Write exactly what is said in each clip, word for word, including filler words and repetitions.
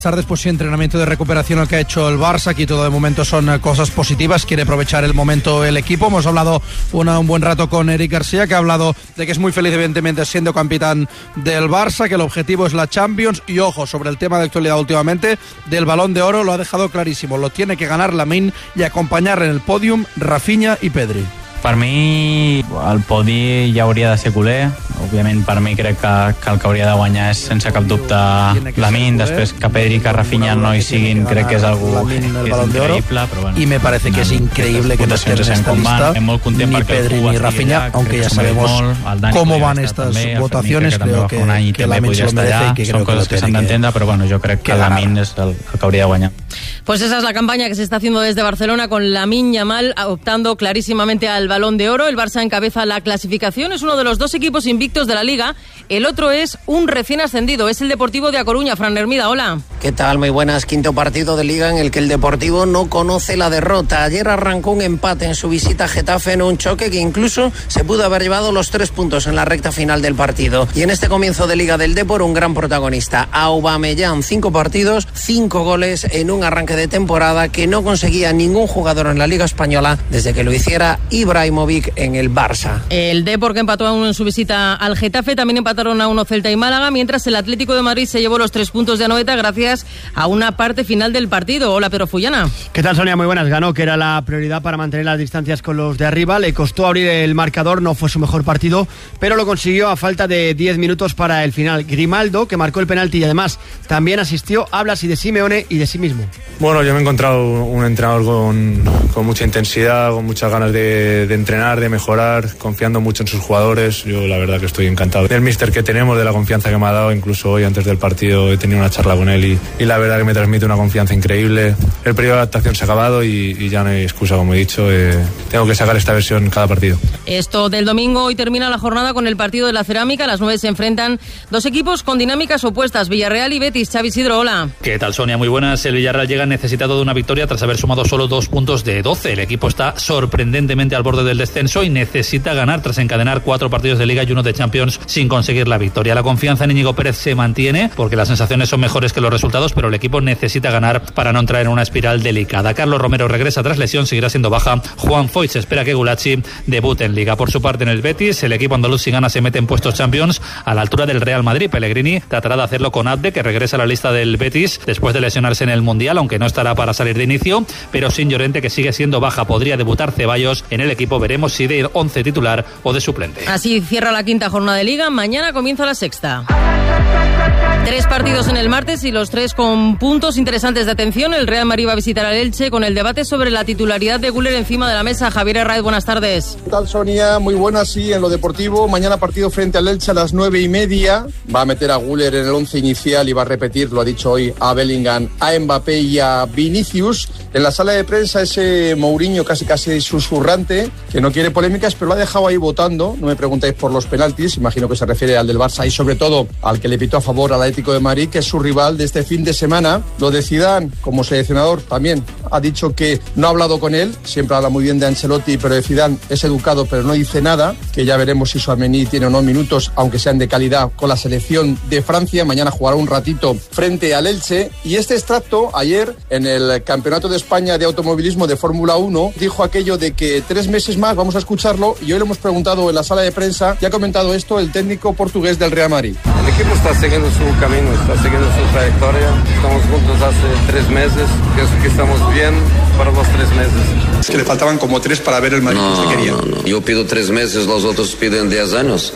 Después de entrenamiento de recuperación el que ha hecho el Barça, aquí todo de momento son cosas positivas, quiere aprovechar el momento el equipo. Hemos hablado una, un buen rato con Eric García, que ha hablado de que es muy feliz evidentemente siendo capitán del Barça, que el objetivo es la Champions y ojo, sobre el tema de actualidad últimamente del Balón de Oro lo ha dejado clarísimo, lo tiene que ganar Lamine y acompañar en el podium Rafinha i Pedri. Per mi el podi ja hauria de ser culer. Òbviament per mi crec que, que el que hauria de guanyar és sense cap dubte Lamine, després que Pedri i que Rafinha no hi siguin crec que és algo que és increïble, però bueno, y me parece que es increíble que no estén en esta lista ni Pedri ni Rafinha, aunque ya sabemos cómo van estas votaciones. Creo que, que Lamine se lo merece y que creo que lo tiene que, però bueno, jo crec que Lamine és el, el que hauria de guanyar. Pues esa es la campaña que se está haciendo desde Barcelona con Lamine Yamal optando clarísimamente al Balón de Oro. El Barça encabeza la clasificación, es uno de los dos equipos invictos de la Liga. El otro es un recién ascendido, es el Deportivo de A Coruña. Fran Hermida, hola. ¿Qué tal? Muy buenas. Quinto partido de Liga en el que el Deportivo no conoce la derrota. Ayer arrancó un empate en su visita a Getafe en un choque que incluso se pudo haber llevado los tres puntos en la recta final del partido. Y en este comienzo de Liga del Depor, un gran protagonista, Aubameyang. Cinco partidos, cinco goles en un arranque de temporada que no conseguía ningún jugador en la Liga Española desde que lo hiciera Ibrahimovic en el Barça. El Depor, que empató a uno en su visita al Getafe, también empataron a uno Celta y Málaga, mientras el Atlético de Madrid se llevó los tres puntos de Anoeta gracias a una parte final del partido. Hola, Pedro Fullana. ¿Qué tal, Sonia? Muy buenas. Ganó, que era la prioridad para mantener las distancias con los de arriba. Le costó abrir el marcador, no fue su mejor partido, pero lo consiguió a falta de diez minutos para el final. Grimaldo, que marcó el penalti y además también asistió, habla así de Simeone y de sí mismo. Bueno, yo me he encontrado un entrenador con, con mucha intensidad, con muchas ganas de, de entrenar, de mejorar, confiando mucho en sus jugadores. Yo la verdad que estoy encantado del míster que tenemos, de la confianza que me ha dado. Incluso hoy antes del partido he tenido una charla con él y, y la verdad que me transmite una confianza increíble. El periodo de adaptación se ha acabado y, y ya no hay excusa, como he dicho. Eh, tengo que sacar esta versión cada partido. Esto del domingo, hoy termina la jornada con el partido de la Cerámica. A las nueve se enfrentan dos equipos con dinámicas opuestas, Villarreal y Betis. Xavi Isidro, hola. ¿Qué tal, Sonia? Muy buenas. El Villarreal llega necesitado de una victoria tras haber sumado solo dos puntos de doce. El equipo está sorprendentemente al borde del descenso y necesita ganar tras encadenar cuatro partidos de Liga y uno de Champions sin conseguir la victoria. La confianza en Íñigo Pérez se mantiene porque las sensaciones son mejores que los resultados, pero el equipo necesita ganar para no entrar en una espiral delicada. Carlos Romero regresa tras lesión, seguirá siendo baja. Juan Foyt se espera que Gulacsi debute en Liga. Por su parte, en el Betis, el equipo andaluz, si gana, se mete en puestos Champions a la altura del Real Madrid. Pellegrini tratará de hacerlo con Abde, que regresa a la lista del Betis después de lesionarse en el Mundial, aunque no estará para salir de inicio, pero sin Llorente, que sigue siendo baja. Podría debutar Ceballos en el equipo, veremos si de once titular o de suplente. Así cierra la quinta jornada de Liga, mañana comienza la sexta. Tres partidos en el martes y los tres con puntos interesantes de atención. El Real Madrid va a visitar al Elche con el debate sobre la titularidad de Güler encima de la mesa. Javier Herraiz, buenas tardes. ¿Qué tal, Sonia? Muy buenas, sí, en lo deportivo. Mañana partido frente al Elche a las nueve y media. Va a meter a Güler en el once inicial y va a repetir, lo ha dicho hoy, a Bellingham, a Mbappé y a Vinicius. En la sala de prensa ese Mourinho casi casi susurrante, que no quiere polémicas, pero lo ha dejado ahí votando. No me preguntáis por los penaltis, imagino que se refiere al del Barça y sobre todo al que le pitó a favor al Atlético de Madrid, que es su rival de este fin de semana. Lo de Zidane, como seleccionador, también ha dicho que no ha hablado con él, siempre habla muy bien de Ancelotti, pero de Zidane es educado, pero no dice nada, que ya veremos si Tchouaméni tiene o no minutos, aunque sean de calidad, con la selección de Francia. Mañana jugará un ratito frente al Elche. Y este extracto, ayer, en el Campeonato de España de Automovilismo de Fórmula uno, dijo aquello de que tres meses más, vamos a escucharlo, y hoy lo hemos preguntado en la sala de prensa, y ha comentado esto el técnico portugués del Real Madrid. El equipo está siguiendo su camino, está siguiendo su trayectoria, estamos juntos hace tres meses, pienso que estamos bien para los tres meses. Es que le faltaban como tres para ver el Madrid no, que usted quería. No, no. Yo pido tres meses, los otros piden diez años.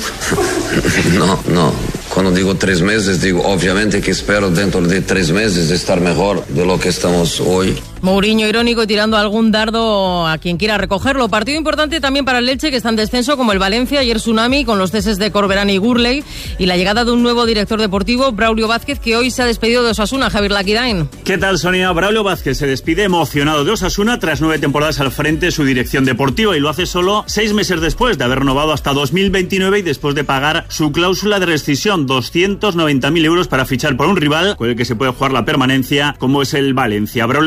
No, no. Cuando digo tres meses, digo obviamente que espero dentro de tres meses estar mejor de lo que estamos hoy. Mourinho irónico y tirando algún dardo a quien quiera recogerlo. Partido importante también para el Elche, que está en descenso, como el Valencia. Ayer tsunami con los ceses de Corberán y Gurley y la llegada de un nuevo director deportivo, Braulio Vázquez, que hoy se ha despedido de Osasuna. Javier Laquidain. ¿Qué tal, Sonia? Braulio Vázquez se despide emocionado de Osasuna tras nueve temporadas al frente de su dirección deportiva, y lo hace solo seis meses después de haber renovado hasta dos mil veintinueve y después de pagar su cláusula de rescisión, doscientos noventa mil euros para fichar por un rival con el que se puede jugar la permanencia, como es el Valencia. Braulio reconoce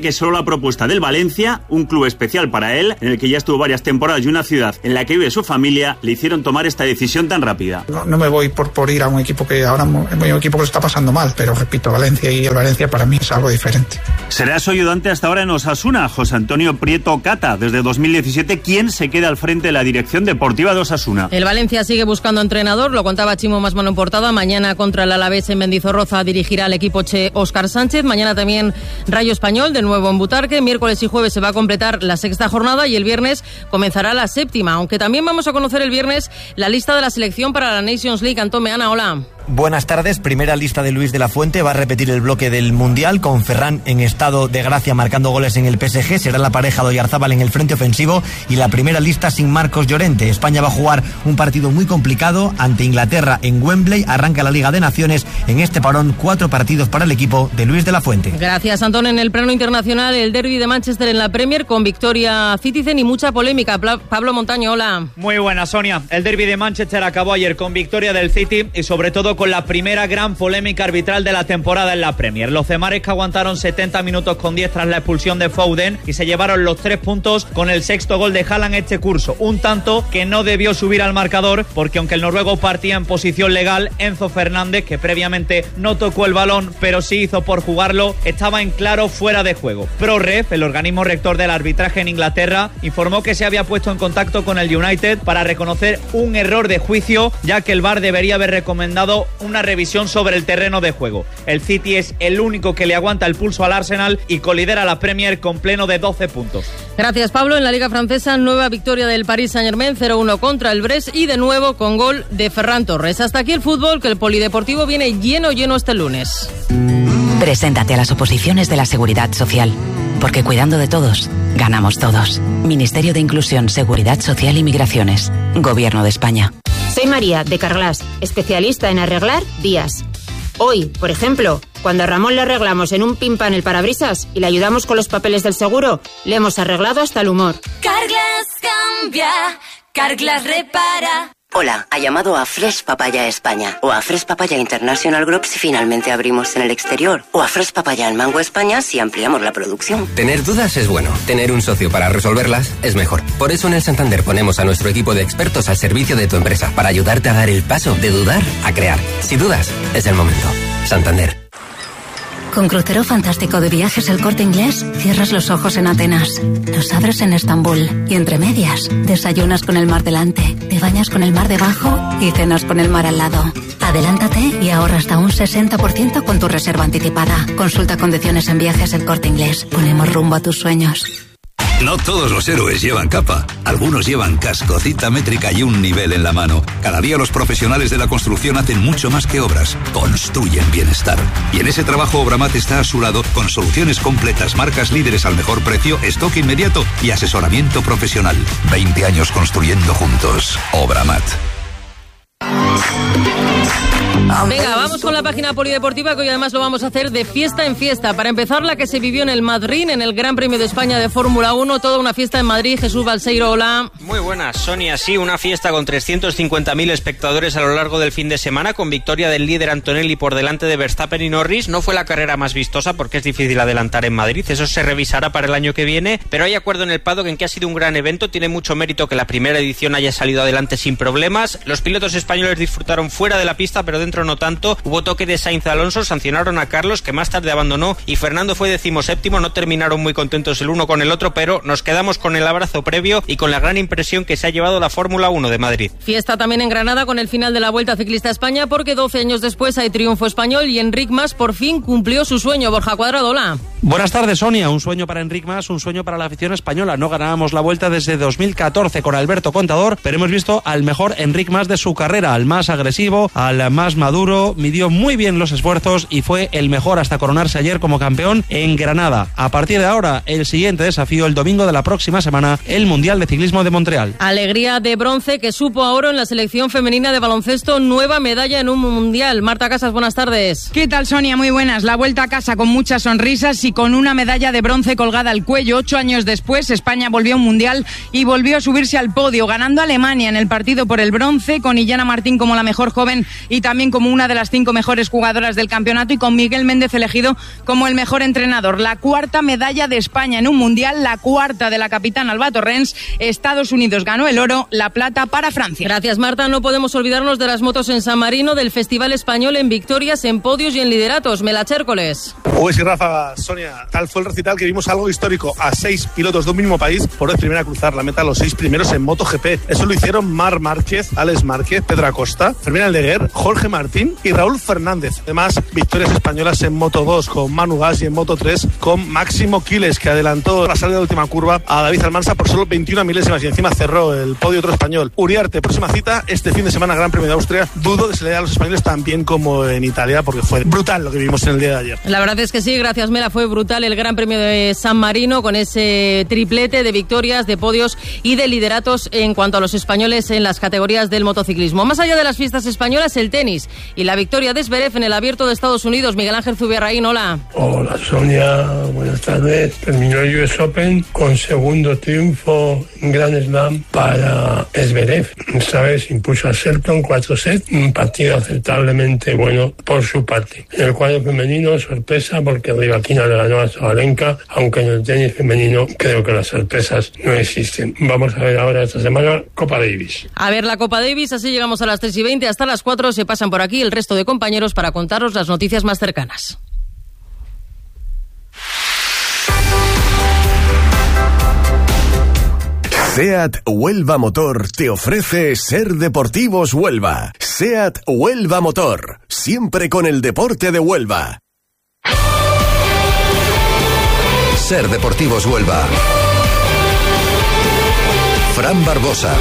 dice que solo la propuesta del Valencia, un club especial para él, en el que ya estuvo varias temporadas y una ciudad en la que vive su familia, le hicieron tomar esta decisión tan rápida. No, no me voy por, por ir a un equipo que ahora es un equipo que lo está pasando mal, pero repito, Valencia y el Valencia para mí es algo diferente. Será su ayudante hasta ahora en Osasuna, José Antonio Prieto Cata, desde dos mil diecisiete, quien se queda al frente de la dirección deportiva de Osasuna. El Valencia sigue buscando entrenador, lo contaba Chimo Masmano en portada. Mañana contra el Alavés en Mendizorroza dirigirá al equipo che Óscar Sánchez. Mañana también Rayo Español, de nuevo en Butarque. Miércoles y jueves se va a completar la sexta jornada y el viernes comenzará la séptima, aunque también vamos a conocer el viernes la lista de la selección para la Nations League. Antón Meana, hola. Buenas tardes. Primera lista de Luis de la Fuente. Va a repetir el bloque del Mundial con Ferran en estado de gracia marcando goles en el P S G. Será la pareja de Oyarzábal en el frente ofensivo y la primera lista sin Marcos Llorente. España va a jugar un partido muy complicado ante Inglaterra en Wembley. Arranca la Liga de Naciones. En este parón, cuatro partidos para el equipo de Luis de la Fuente. Gracias, Antón. En el plano internacional, el derbi de Manchester en la Premier con victoria Citizen y mucha polémica. Pablo Montaño, hola. Muy buena, Sonia. El derbi de Manchester acabó ayer con victoria del City y sobre todo con la primera gran polémica arbitral de la temporada en la Premier. Los cemares que aguantaron setenta minutos con diez tras la expulsión de Foden y se llevaron los tres puntos con el sexto gol de Haaland este curso. Un tanto que no debió subir al marcador porque aunque el noruego partía en posición legal, Enzo Fernández, que previamente no tocó el balón pero sí hizo por jugarlo, estaba en claro fuera de juego. ProRef, el organismo rector del arbitraje en Inglaterra, informó que se había puesto en contacto con el United para reconocer un error de juicio, ya que el V A R debería haber recomendado una revisión sobre el terreno de juego. El City es el único que le aguanta el pulso al Arsenal y colidera la Premier con pleno de doce puntos. Gracias, Pablo. En la Liga Francesa, nueva victoria del Paris Saint-Germain, cero uno contra el Brest y de nuevo con gol de Ferran Torres. Hasta aquí el fútbol, que el polideportivo viene lleno, lleno este lunes. Preséntate a las oposiciones de la Seguridad Social, porque cuidando de todos, ganamos todos. Ministerio de Inclusión, Seguridad Social y Migraciones. Gobierno de España. Soy María, de Carglass, especialista en arreglar vías. Hoy, por ejemplo, cuando a Ramón le arreglamos en un pin pan el parabrisas y le ayudamos con los papeles del seguro, le hemos arreglado hasta el humor. Carglass cambia, Carglass repara. Hola, ha llamado a Fresh Papaya España o a Fresh Papaya International Group si finalmente abrimos en el exterior o a Fresh Papaya en Mango España si ampliamos la producción. Tener dudas es bueno, tener un socio para resolverlas es mejor. Por eso en el Santander ponemos a nuestro equipo de expertos al servicio de tu empresa para ayudarte a dar el paso de dudar a crear. Si dudas, es el momento. Santander. Con Crucero Fantástico de Viajes El Corte Inglés, cierras los ojos en Atenas, los abres en Estambul y entre medias, desayunas con el mar delante, te bañas con el mar debajo y cenas con el mar al lado. Adelántate y ahorra hasta un sesenta por ciento con tu reserva anticipada. Consulta condiciones en Viajes El Corte Inglés. Ponemos rumbo a tus sueños. No todos los héroes llevan capa. Algunos llevan casco, cita métrica y un nivel en la mano. Cada día los profesionales de la construcción hacen mucho más que obras. Construyen bienestar. Y en ese trabajo Obramat está a su lado con soluciones completas, marcas líderes al mejor precio, stock inmediato y asesoramiento profesional. veinte años construyendo juntos. Obramat. Venga, vamos con la página polideportiva, que hoy además lo vamos a hacer de fiesta en fiesta. Para empezar, la que se vivió en el Madrid, en el Gran Premio de España de Fórmula uno, toda una fiesta en Madrid. Jesús Balseiro, hola. Muy buenas, Sonia. Sí, una fiesta con trescientos cincuenta mil espectadores a lo largo del fin de semana, con victoria del líder Antonelli por delante de Verstappen y Norris. No fue la carrera más vistosa porque es difícil adelantar en Madrid, eso se revisará para el año que viene, pero hay acuerdo en el paddock en que ha sido un gran evento. Tiene mucho mérito que la primera edición haya salido adelante sin problemas. Los pilotos españoles disfrutaron fuera de la pista, pero dentro no tanto. Hubo toque de Sainz Alonso, sancionaron a Carlos, que más tarde abandonó, y Fernando fue decimoséptimo. No terminaron muy contentos el uno con el otro, pero nos quedamos con el abrazo previo y con la gran impresión que se ha llevado la Fórmula uno de Madrid. Fiesta también en Granada con el final de la Vuelta Ciclista a España, porque doce años después hay triunfo español y Enric Mas por fin cumplió su sueño. Borja Cuadrado, hola. Buenas tardes, Sonia. Un sueño para Enric Mas, un sueño para la afición española. No ganábamos la Vuelta desde dos mil catorce con Alberto Contador, pero hemos visto al mejor Enric Mas de su carrera, al más agresivo, al más maduro. Midió muy bien los esfuerzos y fue el mejor hasta coronarse ayer como campeón en Granada. A partir de ahora, el siguiente desafío el domingo de la próxima semana, el Mundial de Ciclismo de Montreal. Alegría de bronce que supo a oro en la selección femenina de baloncesto, nueva medalla en un Mundial. Marta Casas, buenas tardes. ¿Qué tal, Sonia? Muy buenas. La vuelta a casa con muchas sonrisas y con una medalla de bronce colgada al cuello. Ocho años después, España volvió a un Mundial y volvió a subirse al podio, ganando a Alemania en el partido por el bronce, con Illana Martín como la mejor joven y también como como una de las cinco mejores jugadoras del campeonato y con Miguel Méndez elegido como el mejor entrenador. La cuarta medalla de España en un mundial, la cuarta de la capitana Alba Torrens. Estados Unidos ganó el oro, la plata para Francia. Gracias, Marta. No podemos olvidarnos de las motos en San Marino, del Festival Español en victorias, en podios y en lideratos. Melachércoles. Pues sí, Rafa, Sonia, tal fue el recital que vimos algo histórico. A seis pilotos de un mismo país, por vez primera a cruzar la meta, los seis primeros en MotoGP. Eso lo hicieron Marc Márquez, Alex Márquez, Pedro Acosta, Fermín Aldeguer, Jorge Martín y Raúl Fernández. Además, victorias españolas en Moto dos con Manu Gas y en Moto tres con Máximo Quiles, que adelantó la salida de última curva a David Almansa por solo veintiuna milésimas y encima cerró el podio otro español. Uriarte, próxima cita, este fin de semana, Gran Premio de Austria. Dudo de se le dé a los españoles tan bien como en Italia, porque fue brutal lo que vimos en el día de ayer. La verdad es que sí, gracias Mela, fue brutal el Gran Premio de San Marino con ese triplete de victorias, de podios y de lideratos en cuanto a los españoles en las categorías del motociclismo. Más allá de las fiestas españolas, el tenis y la victoria de Zverev en el Abierto de Estados Unidos. Miguel Ángel Zubiarraín, hola. Hola Sonia, buenas tardes. Terminó el U S Open con segundo triunfo en Grand Slam para Zverev. Esta vez impuso a Shelton cuatro sets, un partido aceptablemente bueno por su parte. En el cuadro femenino, sorpresa porque Rybakina le ganó a Sabalenka, aunque en el tenis femenino creo que las sorpresas no existen. Vamos a ver ahora esta semana Copa Davis. A ver la Copa Davis, así llegamos a las tres y veinte, hasta las cuatro se pasan por aquí el resto de compañeros para contaros las noticias más cercanas. SEAT Huelva Motor te ofrece Ser Deportivos Huelva. SEAT Huelva Motor, siempre con el deporte de Huelva. Ser Deportivos Huelva. Fran Barbosa.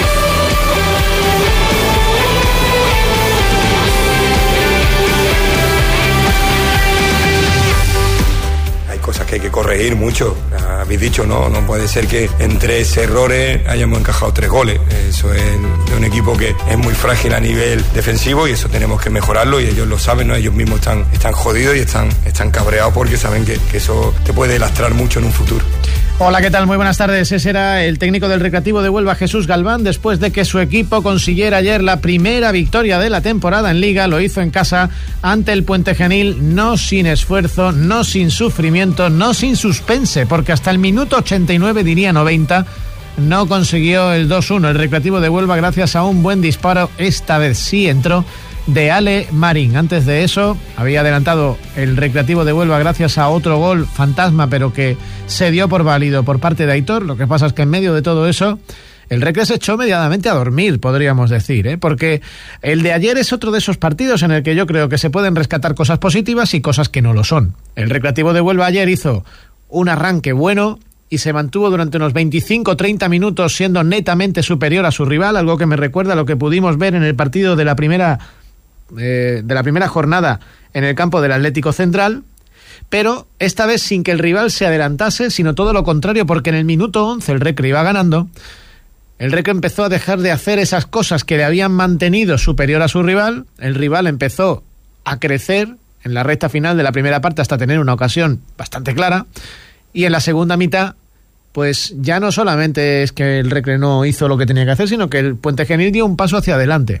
Cosas que hay que corregir mucho. Habéis dicho, no, no puede ser que en tres errores hayamos encajado tres goles. Eso es de un equipo que es muy frágil a nivel defensivo y eso tenemos que mejorarlo y ellos lo saben, ¿no? Ellos mismos están, están jodidos y están, están cabreados porque saben que, que eso te puede lastrar mucho en un futuro. Hola, ¿qué tal? Muy buenas tardes. Ese era el técnico del Recreativo de Huelva, Jesús Galván, después de que su equipo consiguiera ayer la primera victoria de la temporada en Liga. Lo hizo en casa ante el Puente Genil, no sin esfuerzo, no sin sufrimiento, no sin suspense, porque hasta el minuto ochenta y nueve, diría noventa, no consiguió el dos uno. El Recreativo de Huelva, gracias a un buen disparo, esta vez sí entró, de Ale Marín. Antes de eso había adelantado el Recreativo de Huelva gracias a otro gol fantasma, pero que se dio por válido por parte de Aitor. Lo que pasa es que en medio de todo eso el Recre se echó medianamente a dormir, podríamos decir, ¿eh? Porque el de ayer es otro de esos partidos en el que yo creo que se pueden rescatar cosas positivas y cosas que no lo son. El Recreativo de Huelva ayer hizo un arranque bueno y se mantuvo durante unos veinticinco a treinta minutos siendo netamente superior a su rival, algo que me recuerda a lo que pudimos ver en el partido de la primera Eh, de la primera jornada en el campo del Atlético Central, pero esta vez sin que el rival se adelantase, sino todo lo contrario, porque en el minuto once el Recre iba ganando. El Recre empezó a dejar de hacer esas cosas que le habían mantenido superior a su rival. El rival empezó a crecer en la recta final de la primera parte hasta tener una ocasión bastante clara, y en la segunda mitad pues ya no solamente es que el Recre no hizo lo que tenía que hacer, sino que el Puente Genil dio un paso hacia adelante.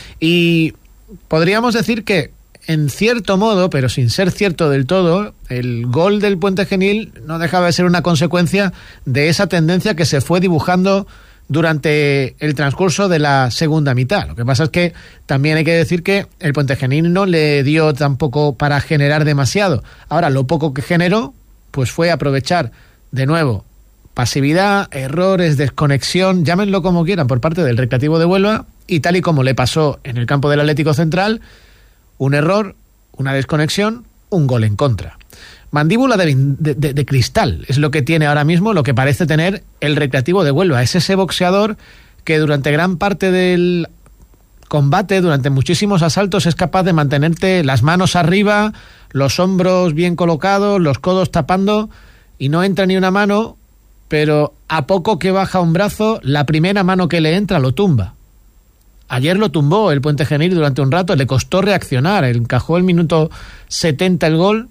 Y podríamos decir que, en cierto modo, pero sin ser cierto del todo, el gol del Puente Genil no dejaba de ser una consecuencia de esa tendencia que se fue dibujando durante el transcurso de la segunda mitad. Lo que pasa es que también hay que decir que el Puente Genil no le dio tampoco para generar demasiado. Ahora, lo poco que generó, pues fue aprovechar de nuevo pasividad, errores, desconexión, llámenlo como quieran, por parte del Recreativo de Huelva, y tal y como le pasó en el campo del Atlético Central, un error, una desconexión, un gol en contra. Mandíbula de, de, de, de cristal es lo que tiene ahora mismo, lo que parece tener el Recreativo de Huelva. Es ese boxeador que durante gran parte del combate, durante muchísimos asaltos, es capaz de mantenerte las manos arriba, los hombros bien colocados, los codos tapando, y no entra ni una mano, pero a poco que baja un brazo, la primera mano que le entra lo tumba. Ayer lo tumbó el Puente Genil durante un rato, le costó reaccionar, encajó el minuto setenta el gol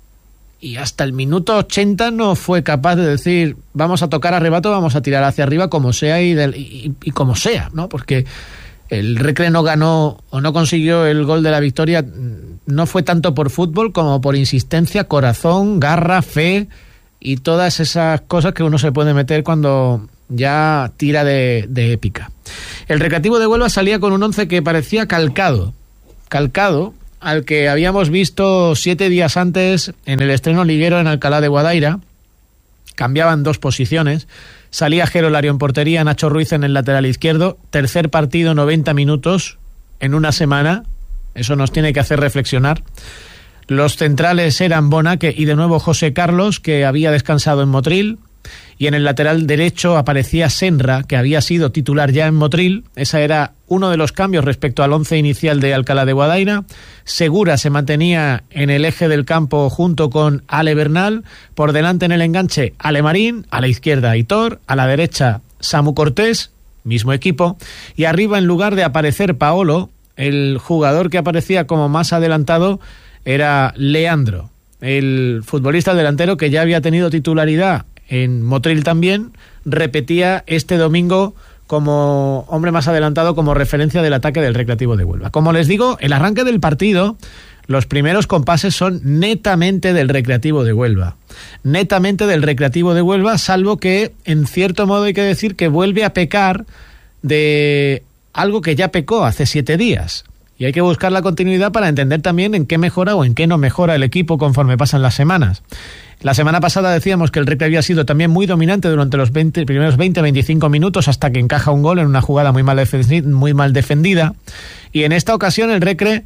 y hasta el minuto ochenta no fue capaz de decir vamos a tocar a rebato, vamos a tirar hacia arriba como sea y, de, y, y como sea, ¿no? Porque el Recre no ganó o no consiguió el gol de la victoria, no fue tanto por fútbol como por insistencia, corazón, garra, fe y todas esas cosas que uno se puede meter cuando ya tira de, de épica. El Recreativo de Huelva salía con un once que parecía calcado, calcado al que habíamos visto siete días antes en el estreno liguero en Alcalá de Guadaira. Cambiaban dos posiciones. Salía Jero Lario en portería, Nacho Ruiz en el lateral izquierdo. Tercer partido, noventa minutos en una semana. Eso nos tiene que hacer reflexionar. Los centrales eran Bonaque y de nuevo José Carlos, que había descansado en Motril. Y en el lateral derecho aparecía Senra, que había sido titular ya en Motril. Ese era uno de los cambios respecto al once inicial de Alcalá de Guadaira. Segura se mantenía en el eje del campo junto con Ale Bernal. Por delante en el enganche Ale Marín, a la izquierda Aitor, a la derecha Samu Cortés, mismo equipo. Y arriba, en lugar de aparecer Paolo, el jugador que aparecía como más adelantado era Leandro, el futbolista delantero que ya había tenido titularidad en Motril también, repetía este domingo como hombre más adelantado, como referencia del ataque del Recreativo de Huelva. Como les digo, el arranque del partido, los primeros compases son netamente del Recreativo de Huelva. Netamente del Recreativo de Huelva, salvo que, en cierto modo, hay que decir que vuelve a pecar de algo que ya pecó hace siete días. Y hay que buscar la continuidad para entender también en qué mejora o en qué no mejora el equipo conforme pasan las semanas. La semana pasada decíamos que el Recre había sido también muy dominante durante los veinte, primeros veinte a veinticinco minutos hasta que encaja un gol en una jugada muy mal, defendi- muy mal defendida. Y en esta ocasión el Recre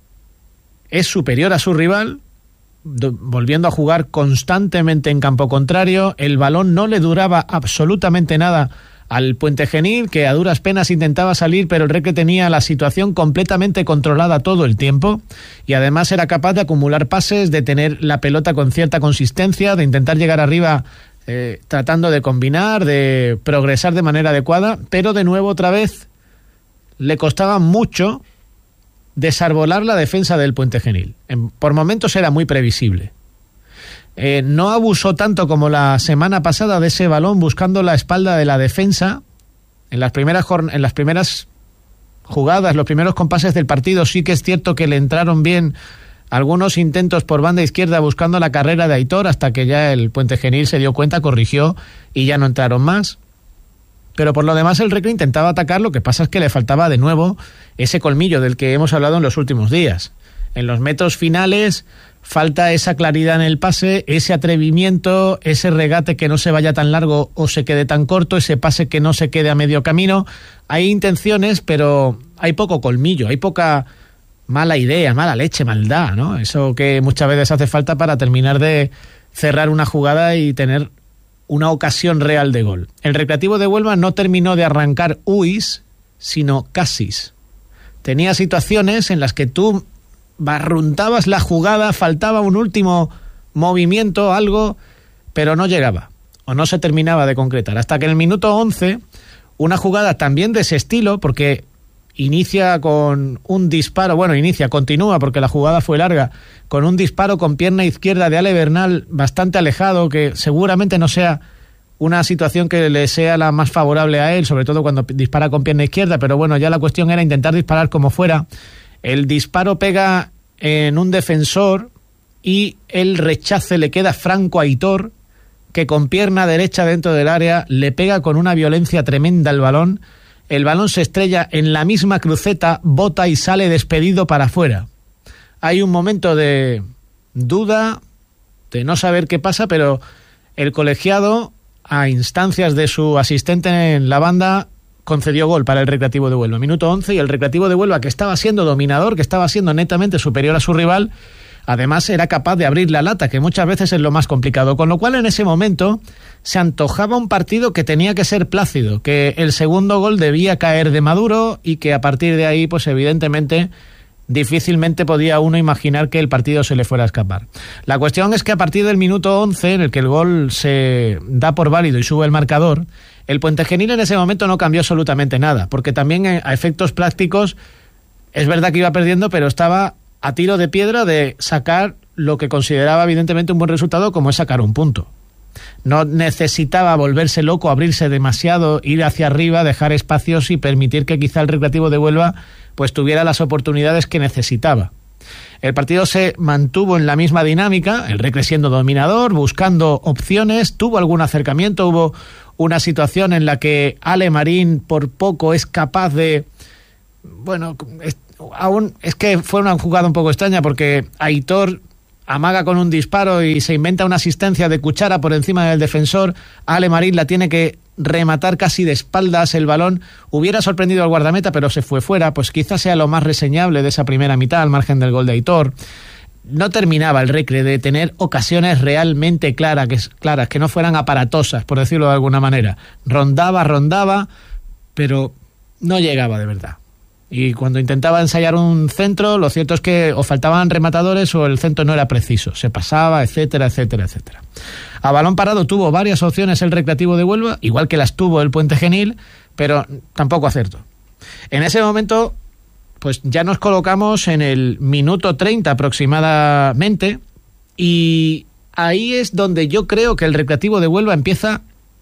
es superior a su rival, do- volviendo a jugar constantemente en campo contrario. El balón no le duraba absolutamente nada al Puente Genil, que a duras penas intentaba salir, pero el Recre tenía la situación completamente controlada todo el tiempo y además era capaz de acumular pases, de tener la pelota con cierta consistencia, de intentar llegar arriba eh, tratando de combinar, de progresar de manera adecuada, pero de nuevo otra vez le costaba mucho desarbolar la defensa del Puente Genil. En, por momentos era muy previsible. Eh, no abusó tanto como la semana pasada de ese balón buscando la espalda de la defensa. En las primeras jorn- en las primeras jugadas, los primeros compases del partido, sí que es cierto que le entraron bien algunos intentos por banda izquierda buscando la carrera de Aitor, hasta que ya el Puente Genil se dio cuenta, corrigió y ya no entraron más. Pero por lo demás el Recre intentaba atacar, lo que pasa es que le faltaba de nuevo ese colmillo del que hemos hablado en los últimos días. En los metros finales falta esa claridad en el pase, ese atrevimiento, ese regate que no se vaya tan largo o se quede tan corto, ese pase que no se quede a medio camino. Hay intenciones, pero hay poco colmillo, hay poca mala idea, mala leche, maldad, ¿no? Eso que muchas veces hace falta para terminar de cerrar una jugada y tener una ocasión real de gol. El Recreativo de Huelva no terminó de arrancar huis, sino casis. Tenía situaciones en las que tú barruntabas la jugada, faltaba un último movimiento, algo, pero no llegaba, o no se terminaba de concretar. Hasta que en el minuto once, una jugada también de ese estilo, porque inicia con un disparo, bueno, inicia, continúa, porque la jugada fue larga, con un disparo con pierna izquierda de Ale Bernal bastante alejado, que seguramente no sea una situación que le sea la más favorable a él, sobre todo cuando dispara con pierna izquierda, pero bueno, ya la cuestión era intentar disparar como fuera. El disparo pega en un defensor y el rechace le queda franco a Aitor, que con pierna derecha dentro del área le pega con una violencia tremenda al balón. El balón se estrella en la misma cruceta, bota y sale despedido para afuera. Hay un momento de duda, de no saber qué pasa, pero el colegiado, a instancias de su asistente en la banda, concedió gol para el Recreativo de Huelva. Minuto once, y el Recreativo de Huelva, que estaba siendo dominador, que estaba siendo netamente superior a su rival, además era capaz de abrir la lata, que muchas veces es lo más complicado. Con lo cual, en ese momento, se antojaba un partido que tenía que ser plácido, que el segundo gol debía caer de Maduro y que a partir de ahí, pues evidentemente, difícilmente podía uno imaginar que el partido se le fuera a escapar. La cuestión es que a partir del minuto once, en el que el gol se da por válido y sube el marcador, el Puente Genil en ese momento no cambió absolutamente nada, porque también a efectos prácticos es verdad que iba perdiendo, pero estaba a tiro de piedra de sacar lo que consideraba evidentemente un buen resultado, como es sacar un punto. no necesitaba volverse loco, abrirse demasiado, ir hacia arriba, dejar espacios y permitir que quizá el Recreativo de Huelva pues tuviera las oportunidades que necesitaba. El partido se mantuvo en la misma dinámica, el Recre siendo dominador, buscando opciones, tuvo algún acercamiento, hubo una situación en la que Ale Marín por poco es capaz de... Bueno, es, aún es que fue una jugada un poco extraña porque Aitor amaga con un disparo y se inventa una asistencia de cuchara por encima del defensor. Ale Marín la tiene que rematar casi de espaldas, el balón hubiera sorprendido al guardameta pero se fue fuera, pues quizás sea lo más reseñable de esa primera mitad al margen del gol de Aitor. No terminaba el Recre de tener ocasiones realmente claras que, claras, que no fueran aparatosas, por decirlo de alguna manera. Rondaba, rondaba, pero no llegaba de verdad. Y cuando intentaba ensayar un centro, lo cierto es que o faltaban rematadores o el centro no era preciso. Se pasaba, etcétera, etcétera, etcétera. A balón parado tuvo varias opciones el Recreativo de Huelva, igual que las tuvo el Puente Genil, pero tampoco acertó. En ese momento, pues ya nos colocamos en el minuto treinta aproximadamente, y ahí es donde yo creo que el Recreativo de Huelva empieza...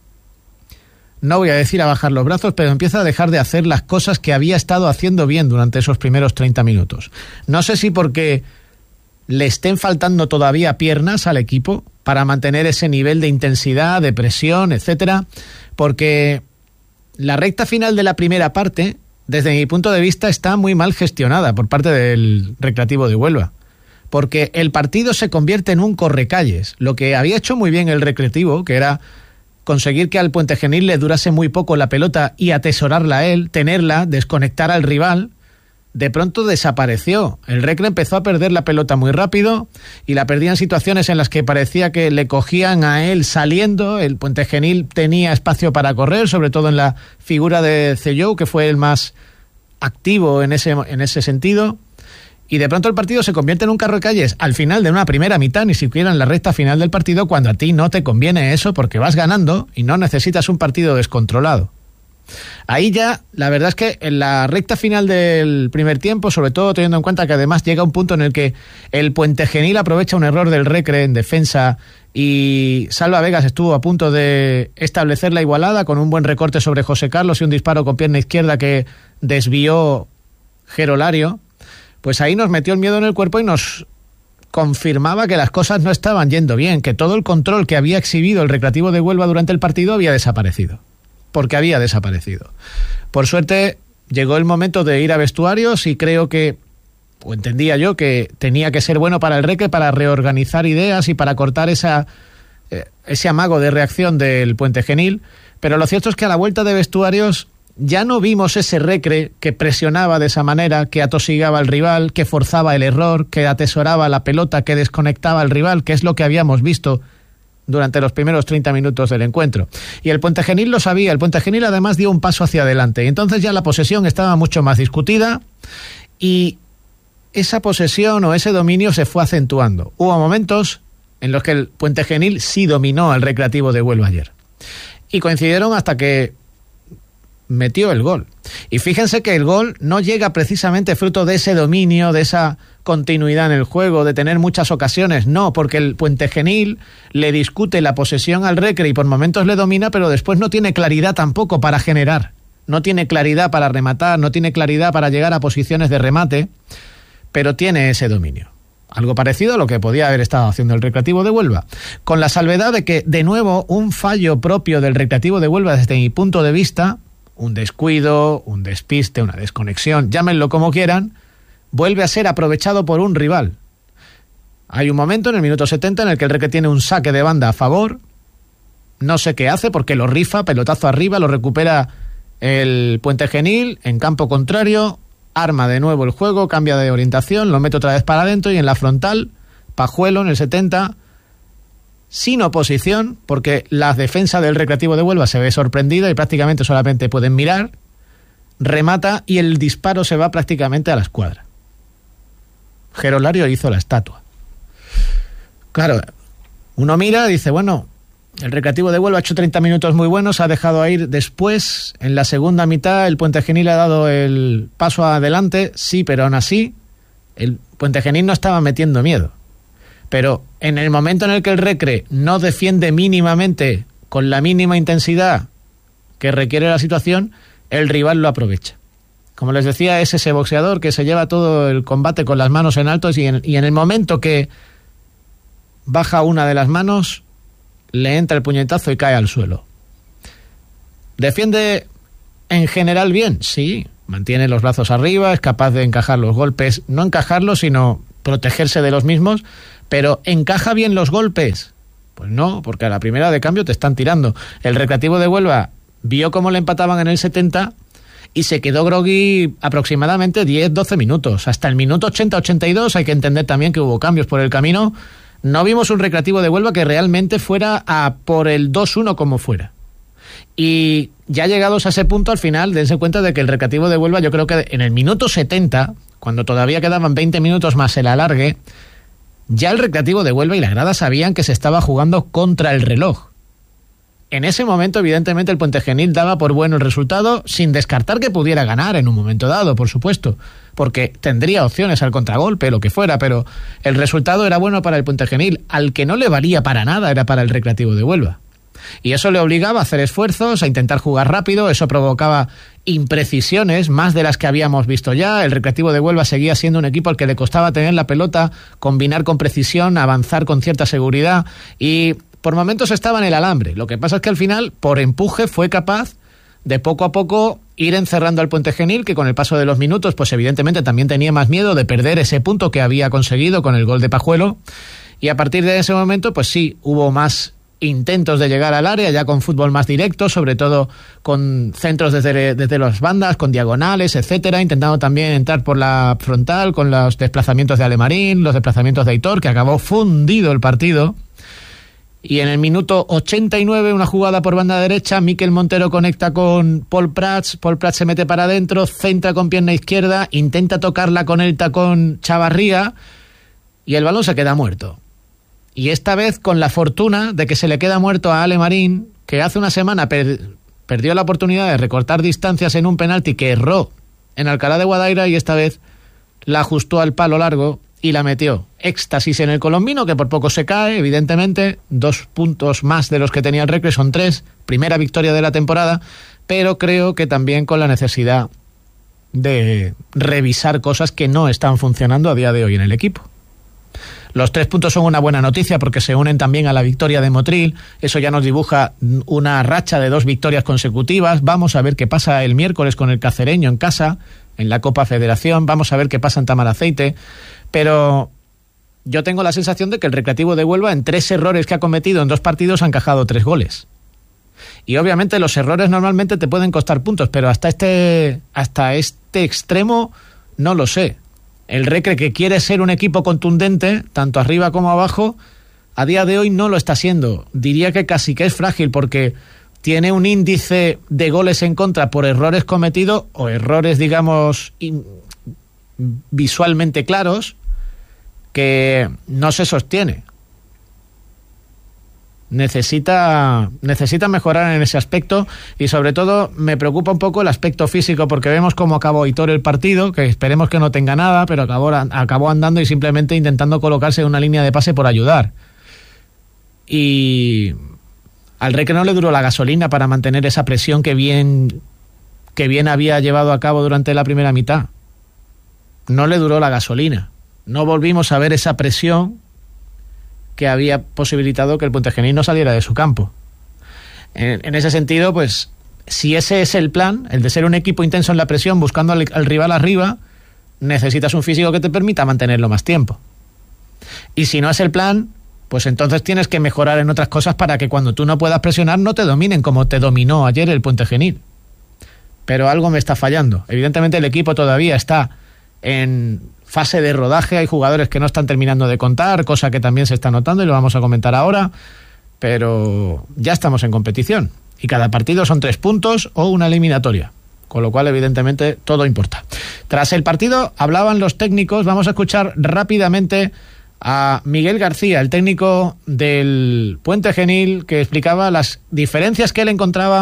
no voy a decir a bajar los brazos, pero empieza a dejar de hacer las cosas que había estado haciendo bien durante esos primeros treinta minutos. No sé si porque le estén faltando todavía piernas al equipo para mantener ese nivel de intensidad, de presión, etcétera, porque la recta final de la primera parte, desde mi punto de vista, está muy mal gestionada por parte del Recreativo de Huelva, porque el partido se convierte en un correcalles. Lo que había hecho muy bien el Recreativo, que era conseguir que al Puente Genil le durase muy poco la pelota y atesorarla a él, tenerla, desconectar al rival, de pronto desapareció. El Recre empezó a perder la pelota muy rápido y la perdía en situaciones en las que parecía que le cogían a él saliendo. El Puente Genil tenía espacio para correr, sobre todo en la figura de Cellou, que fue el más activo en ese, en ese sentido. Y de pronto el partido se convierte en un carro de calles al final de una primera mitad, ni siquiera en la recta final del partido, cuando a ti no te conviene eso porque vas ganando y no necesitas un partido descontrolado. Ahí ya, la verdad es que en la recta final del primer tiempo, sobre todo teniendo en cuenta que además llega un punto en el que el Puente Genil aprovecha un error del Recre en defensa y Salva Vegas estuvo a punto de establecer la igualada con un buen recorte sobre José Carlos y un disparo con pierna izquierda que desvió Gerolario. Pues ahí nos metió el miedo en el cuerpo y nos confirmaba que las cosas no estaban yendo bien, que todo el control que había exhibido el Recreativo de Huelva durante el partido había desaparecido, porque había desaparecido. Por suerte llegó el momento de ir a vestuarios y creo que, o entendía yo, que tenía que ser bueno para el Recre para reorganizar ideas y para cortar esa, eh, ese amago de reacción del Puente Genil, pero lo cierto es que a la vuelta de vestuarios ya no vimos ese Recre que presionaba de esa manera, que atosigaba al rival, que forzaba el error, que atesoraba la pelota, que desconectaba al rival, que es lo que habíamos visto durante los primeros treinta minutos del encuentro. Y el Puente Genil lo sabía, el Puente Genil además dio un paso hacia adelante, y entonces ya la posesión estaba mucho más discutida y esa posesión o ese dominio se fue acentuando. Hubo momentos en los que el Puente Genil sí dominó al Recreativo de Huelva ayer. Y coincidieron hasta que metió el gol. Y fíjense que el gol no llega precisamente fruto de ese dominio, de esa continuidad en el juego, de tener muchas ocasiones, no, porque el Puente Genil le discute la posesión al Recre y por momentos le domina, pero después no tiene claridad tampoco para generar, no tiene claridad para rematar, no tiene claridad para llegar a posiciones de remate, pero tiene ese dominio. Algo parecido a lo que podía haber estado haciendo el Recreativo de Huelva, con la salvedad de que, de nuevo, un fallo propio del Recreativo de Huelva desde mi punto de vista, un descuido, un despiste, una desconexión, llámenlo como quieran, vuelve a ser aprovechado por un rival. Hay un momento en el minuto setenta en el que el Recre tiene un saque de banda a favor, no sé qué hace porque lo rifa, pelotazo arriba, lo recupera el Puente Genil en campo contrario, arma de nuevo el juego, cambia de orientación, lo mete otra vez para adentro y en la frontal, Pajuelo en el setenta, sin oposición, porque la defensa del Recreativo de Huelva se ve sorprendida y prácticamente solamente pueden mirar, remata y el disparo se va prácticamente a la escuadra. Gerolario hizo la estatua. Claro, uno mira y dice, bueno, el Recreativo de Huelva ha hecho treinta minutos muy buenos, ha dejado a ir después, en la segunda mitad el Puente Genil ha dado el paso adelante, sí, pero aún así el Puente Genil no estaba metiendo miedo. Pero en el momento en el que el Recre no defiende mínimamente, con la mínima intensidad que requiere la situación, el rival lo aprovecha. Como les decía, es ese boxeador que se lleva todo el combate con las manos en alto y en, y en el momento que baja una de las manos, le entra el puñetazo y cae al suelo. ¿Defiende en general bien? Sí, mantiene los brazos arriba, es capaz de encajar los golpes, no encajarlos, sino protegerse de los mismos, pero ¿encaja bien los golpes? Pues no, porque a la primera de cambio te están tirando. El Recreativo de Huelva vio cómo le empataban en el setenta y se quedó groggy aproximadamente diez doce minutos. Hasta el minuto ochenta ochenta y dos hay que entender también que hubo cambios por el camino. No vimos un Recreativo de Huelva que realmente fuera a por el dos uno como fuera. Y ya llegados a ese punto, al final, dense cuenta de que el Recreativo de Huelva, yo creo que en el minuto setenta, cuando todavía quedaban veinte minutos más el alargue, ya el Recreativo de Huelva y la grada sabían que se estaba jugando contra el reloj. En ese momento, evidentemente, el Puente Genil daba por bueno el resultado, sin descartar que pudiera ganar en un momento dado, por supuesto, porque tendría opciones al contragolpe, lo que fuera, pero el resultado era bueno para el Puente Genil. Al que no le valía para nada era para el Recreativo de Huelva. Y eso le obligaba a hacer esfuerzos, a intentar jugar rápido, eso provocaba imprecisiones, más de las que habíamos visto ya. El Recreativo de Huelva seguía siendo un equipo al que le costaba tener la pelota, combinar con precisión, avanzar con cierta seguridad y por momentos estaba en el alambre. Lo que pasa es que al final, por empuje, fue capaz de poco a poco ir encerrando al Puente Genil, que con el paso de los minutos, pues evidentemente también tenía más miedo de perder ese punto que había conseguido con el gol de Pajuelo. Y a partir de ese momento, pues sí, hubo más intentos de llegar al área, ya con fútbol más directo, sobre todo con centros desde, desde las bandas, con diagonales, etcétera, intentando también entrar por la frontal, con los desplazamientos de Alemarín, los desplazamientos de Aitor, que acabó fundido el partido. Y en el minuto ochenta y nueve, una jugada por banda derecha, Miquel Montero conecta con Paul Prats, Paul Prats se mete para adentro, centra con pierna izquierda, intenta tocarla con el tacón Chavarría y el balón se queda muerto. Y esta vez con la fortuna de que se le queda muerto a Ale Marín, que hace una semana per- perdió la oportunidad de recortar distancias en un penalti que erró en Alcalá de Guadaira y esta vez la ajustó al palo largo y la metió. Éxtasis en el colombino, que por poco se cae, evidentemente, dos puntos más de los que tenía el Recre, son tres, primera victoria de la temporada, pero creo que también con la necesidad de revisar cosas que no están funcionando a día de hoy en el equipo. Los tres puntos son una buena noticia porque se unen también a la victoria de Motril. Eso ya nos dibuja una racha de dos victorias consecutivas. Vamos a ver qué pasa el miércoles con el Cacereño en casa, en la Copa Federación. Vamos a ver qué pasa en Tamaraceite. Pero yo tengo la sensación de que el Recreativo de Huelva, en tres errores que ha cometido en dos partidos, ha encajado tres goles. Y obviamente los errores normalmente te pueden costar puntos, pero hasta este, hasta este extremo no lo sé. El Recre, que quiere ser un equipo contundente, tanto arriba como abajo, a día de hoy no lo está siendo. Diría que casi que es frágil porque tiene un índice de goles en contra por errores cometidos o errores, digamos, in, visualmente claros, que no se sostiene. Necesita, necesita mejorar en ese aspecto y sobre todo me preocupa un poco el aspecto físico porque vemos cómo acabó Aitor el partido, que esperemos que no tenga nada, pero acabó, acabó andando y simplemente intentando colocarse en una línea de pase por ayudar. Y al Recre no le duró la gasolina para mantener esa presión que bien, que bien había llevado a cabo durante la primera mitad. No le duró la gasolina. No volvimos a ver esa presión que había posibilitado que el Puente Genil no saliera de su campo. En, en ese sentido, pues, si ese es el plan, el de ser un equipo intenso en la presión, buscando al, al rival arriba, necesitas un físico que te permita mantenerlo más tiempo. Y si no es el plan, pues entonces tienes que mejorar en otras cosas para que cuando tú no puedas presionar no te dominen como te dominó ayer el Puente Genil. Pero algo me está fallando. Evidentemente el equipo todavía está en fase de rodaje, hay jugadores que no están terminando de contar, cosa que también se está notando y lo vamos a comentar ahora, pero ya estamos en competición y cada partido son tres puntos o una eliminatoria, con lo cual evidentemente todo importa. Tras el partido hablaban los técnicos, vamos a escuchar rápidamente a Miguel García, el técnico del Puente Genil, que explicaba las diferencias que él encontraba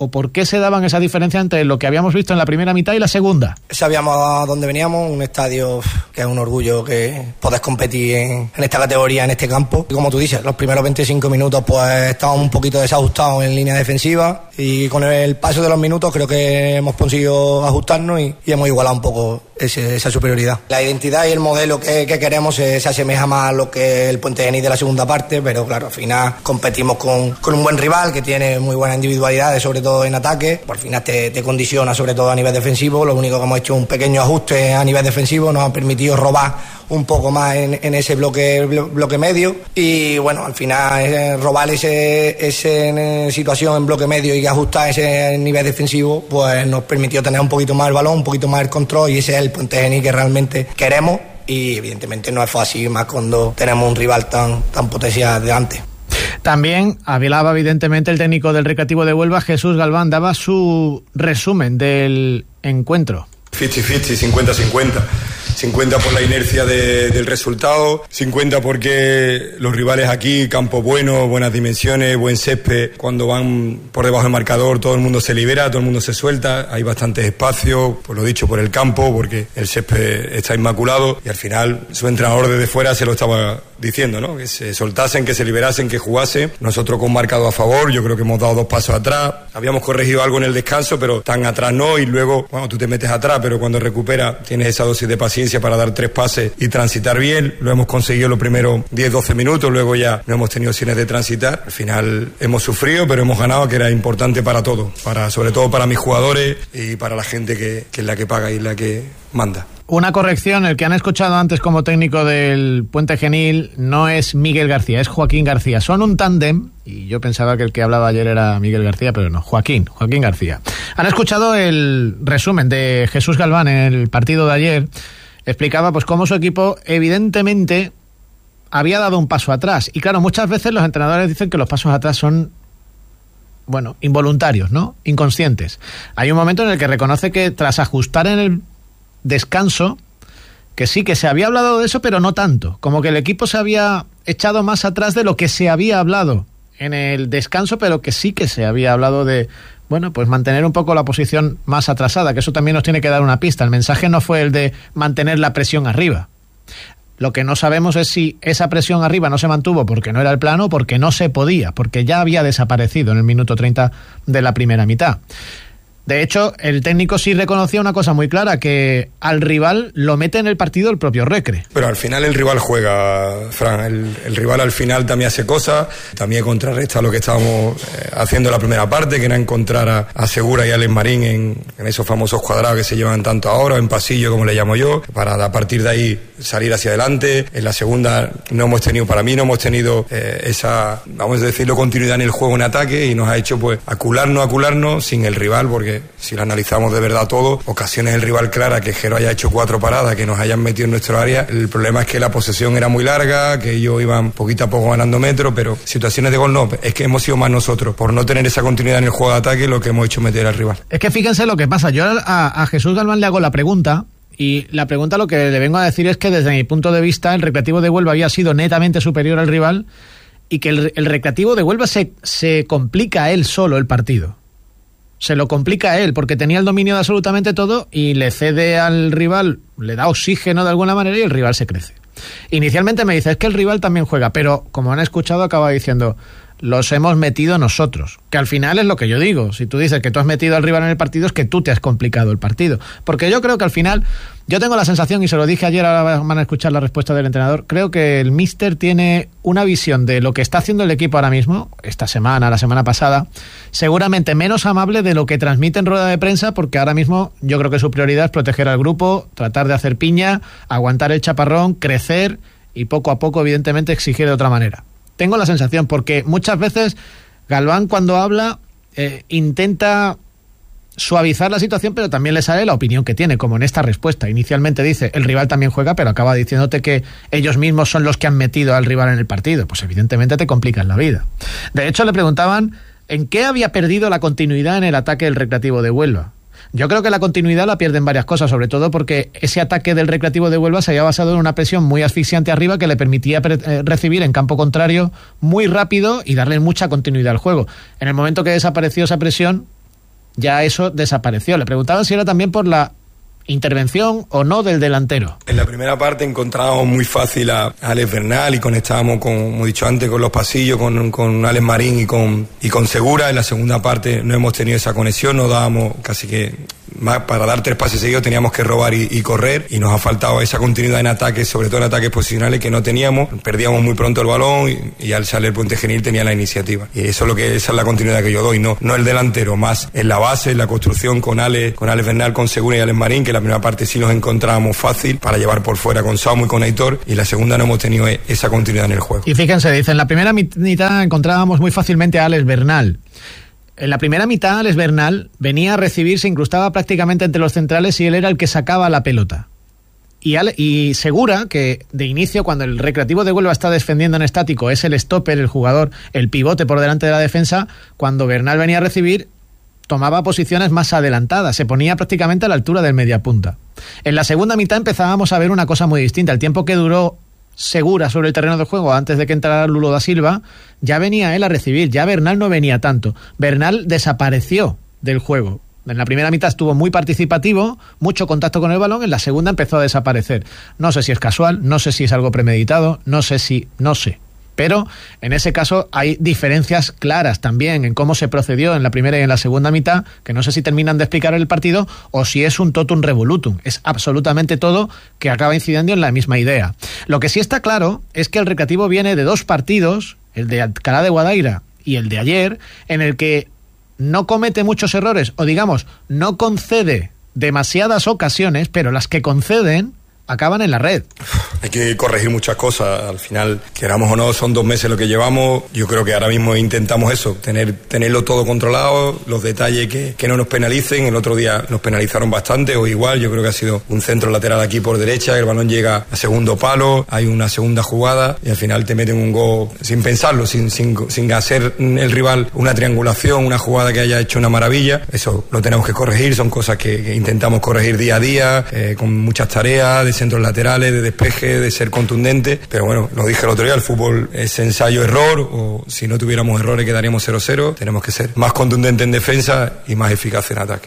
o por qué se daban esa diferencia entre lo que habíamos visto en la primera mitad y la segunda? Sabíamos a dónde veníamos, un estadio que es un orgullo que podés competir en, en esta categoría, en este campo. Y como tú dices, los primeros veinticinco minutos pues estábamos un poquito desajustados en línea defensiva y con el paso de los minutos creo que hemos conseguido ajustarnos y, y hemos igualado un poco ese, esa superioridad. La identidad y el modelo que, que queremos se, se asemeja más a lo que el Puente Genil de la segunda parte, pero claro, al final competimos con, con un buen rival que tiene muy buenas individualidades, sobre todo en ataque. Por final te, te condiciona sobre todo a nivel defensivo. Lo único que hemos hecho es un pequeño ajuste a nivel defensivo, nos ha permitido robar un poco más en, en ese bloque, bloque medio y bueno, al final eh, robar ese, ese situación en bloque medio y ajustar ese nivel defensivo pues nos permitió tener un poquito más el balón, un poquito más el control y ese es el Puente Genil que realmente queremos y evidentemente no es fácil más cuando tenemos un rival tan, tan potencial delante. También hablaba evidentemente el técnico del Recreativo de Huelva, Jesús Galván, daba su resumen del encuentro. cincuenta cincuenta, cincuenta cincuenta. cincuenta por la inercia de, del resultado, cincuenta porque los rivales aquí, campo bueno, buenas dimensiones, buen césped, cuando van por debajo del marcador todo el mundo se libera, todo el mundo se suelta, hay bastantes espacios, por lo dicho, por el campo, porque el césped está inmaculado y al final su entrenador desde fuera se lo estaba diciendo, ¿no? Que se soltasen, que se liberasen, que jugasen. Nosotros con marcado a favor, yo creo que hemos dado dos pasos atrás, habíamos corregido algo en el descanso, pero tan atrás no, y luego, bueno, tú te metes atrás, pero cuando recuperas tienes esa dosis de paciencia para dar tres pases y transitar bien. Lo hemos conseguido los primeros diez doce minutos, luego ya no hemos tenido opciones de transitar. Al final hemos sufrido, pero hemos ganado, que era importante para todos, para, sobre todo para mis jugadores y para la gente que, que es la que paga y la que manda. Una corrección, el que han escuchado antes como técnico del Puente Genil no es Miguel García, es Joaquín García. Son un tándem, y yo pensaba que el que hablaba ayer era Miguel García, pero no, Joaquín, Joaquín García. Han escuchado el resumen de Jesús Galván en el partido de ayer. Explicaba pues cómo su equipo evidentemente había dado un paso atrás. Y claro, muchas veces los entrenadores dicen que los pasos atrás son, bueno, involuntarios, ¿no? Inconscientes. Hay un momento en el que reconoce que tras ajustar en el descanso, que sí, que se había hablado de eso, pero no tanto. Como que el equipo se había echado más atrás de lo que se había hablado en el descanso, pero que sí que se había hablado de, bueno, pues mantener un poco la posición más atrasada, que eso también nos tiene que dar una pista. El mensaje no fue el de mantener la presión arriba. Lo que no sabemos es si esa presión arriba no se mantuvo porque no era el plano o porque no se podía, porque ya había desaparecido en el minuto treinta de la primera mitad. De hecho, el técnico sí reconocía una cosa muy clara, que al rival lo mete en el partido el propio Recre. Pero al final el rival juega, Fran, el, el rival al final también hace cosas, también contrarresta lo que estábamos eh, haciendo en la primera parte, que era encontrar a, a Segura y a Alex Marín en, en esos famosos cuadrados que se llevan tanto ahora, en pasillo como le llamo yo, para a partir de ahí salir hacia adelante. En la segunda no hemos tenido, para mí no hemos tenido eh, esa, vamos a decirlo, continuidad en el juego en ataque y nos ha hecho pues acularnos, acularnos sin el rival, porque si lo analizamos de verdad todo, ocasiones el rival clara, que Jero haya hecho cuatro paradas, que nos hayan metido en nuestro área. El problema es que la posesión era muy larga, que ellos iban poquito a poco ganando metros, pero situaciones de gol no, es que hemos sido más nosotros, por no tener esa continuidad en el juego de ataque, lo que hemos hecho meter al rival. Es que fíjense lo que pasa, yo a, a Jesús Galván le hago la pregunta, y la pregunta lo que le vengo a decir es que desde mi punto de vista el Recreativo de Huelva había sido netamente superior al rival y que el, el Recreativo de Huelva se, se complica a él solo el partido. Se lo complica a él, porque tenía el dominio de absolutamente todo y le cede al rival, le da oxígeno de alguna manera y el rival se crece. Inicialmente me dice, es que el rival también juega, pero como han escuchado acaba diciendo, los hemos metido nosotros, que al final es lo que yo digo. Si tú dices que tú has metido al rival en el partido, es que tú te has complicado el partido, porque yo creo que al final, yo tengo la sensación, y se lo dije ayer, ahora van a escuchar la respuesta del entrenador, creo que el míster tiene una visión de lo que está haciendo el equipo ahora mismo, esta semana, la semana pasada, seguramente menos amable de lo que transmite en rueda de prensa, porque ahora mismo yo creo que su prioridad es proteger al grupo, tratar de hacer piña, aguantar el chaparrón, crecer y poco a poco evidentemente exigir de otra manera. Tengo la sensación, porque muchas veces Galván cuando habla eh, intenta suavizar la situación, pero también le sale la opinión que tiene, como en esta respuesta. Inicialmente dice, el rival también juega, pero acaba diciéndote que ellos mismos son los que han metido al rival en el partido. Pues evidentemente te complican la vida. De hecho, le preguntaban en qué había perdido la continuidad en el ataque del Recreativo de Huelva. Yo creo que la continuidad la pierden varias cosas, sobre todo porque ese ataque del Recreativo de Huelva se había basado en una presión muy asfixiante arriba que le permitía pre- eh, recibir en campo contrario muy rápido y darle mucha continuidad al juego. En el momento que desapareció esa presión, ya eso desapareció. Le preguntaban si era también por la intervención o no del delantero. En la primera parte encontrábamos muy fácil a, a Alex Bernal y conectábamos, con, como he dicho antes, con los pasillos, con, con Alex Marín y con, y con Segura. En la segunda parte no hemos tenido esa conexión, no dábamos casi que más, para dar tres pases seguidos teníamos que robar y, y correr, y nos ha faltado esa continuidad en ataques, sobre todo en ataques posicionales, que no teníamos. Perdíamos muy pronto el balón y, y al salir el Puente Genil tenía la iniciativa, y eso es lo que esa es la continuidad que yo doy, no, no el delantero, más en la base, en la construcción con Alex, con Alex Bernal, con Segura y Alex Marín, que la primera parte sí nos encontrábamos fácil para llevar por fuera con Samu y con Aitor, y la segunda no hemos tenido esa continuidad en el juego. Y fíjense, dice, en la primera mitad encontrábamos muy fácilmente a Alex Bernal. En la primera mitad, Alex Bernal venía a recibir, se incrustaba prácticamente entre los centrales y él era el que sacaba la pelota. Y, Ale, y Segura, que de inicio, cuando el Recreativo de Huelva está defendiendo en estático, es el stopper, el jugador, el pivote por delante de la defensa, cuando Bernal venía a recibir, tomaba posiciones más adelantadas, se ponía prácticamente a la altura del mediapunta. En la segunda mitad empezábamos a ver una cosa muy distinta. El tiempo que duró Segura sobre el terreno de juego antes de que entrara Lulo da Silva, ya venía él a recibir, ya Bernal no venía tanto. Bernal desapareció del juego. En la primera mitad estuvo muy participativo, mucho contacto con el balón, en la segunda empezó a desaparecer. No sé si es casual, no sé si es algo premeditado, no sé si... no sé. Pero en ese caso hay diferencias claras también en cómo se procedió en la primera y en la segunda mitad, que no sé si terminan de explicar el partido o si es un totum revolutum. Es absolutamente todo que acaba incidiendo en la misma idea. Lo que sí está claro es que el Recreativo viene de dos partidos, el de Alcalá de Guadaira y el de ayer, en el que no comete muchos errores, o digamos, no concede demasiadas ocasiones, pero las que conceden acaban en la red. Hay que corregir muchas cosas. Al final, queramos o no, son dos meses lo que llevamos. Yo creo que ahora mismo intentamos eso, tener tenerlo todo controlado, los detalles que, que no nos penalicen. El otro día nos penalizaron bastante, o igual, yo creo que ha sido un centro lateral aquí por derecha, el balón llega a segundo palo, hay una segunda jugada y al final te meten un gol sin pensarlo, sin, sin, sin hacer el rival una triangulación, una jugada que haya hecho una maravilla. Eso lo tenemos que corregir, son cosas que, que intentamos corregir día a día, eh, con muchas tareas de centros laterales, de despeje, de ser contundente, pero bueno, lo dije el otro día, el fútbol es ensayo-error, o si no tuviéramos errores quedaríamos cero cero, tenemos que ser más contundentes en defensa y más eficaces en ataque.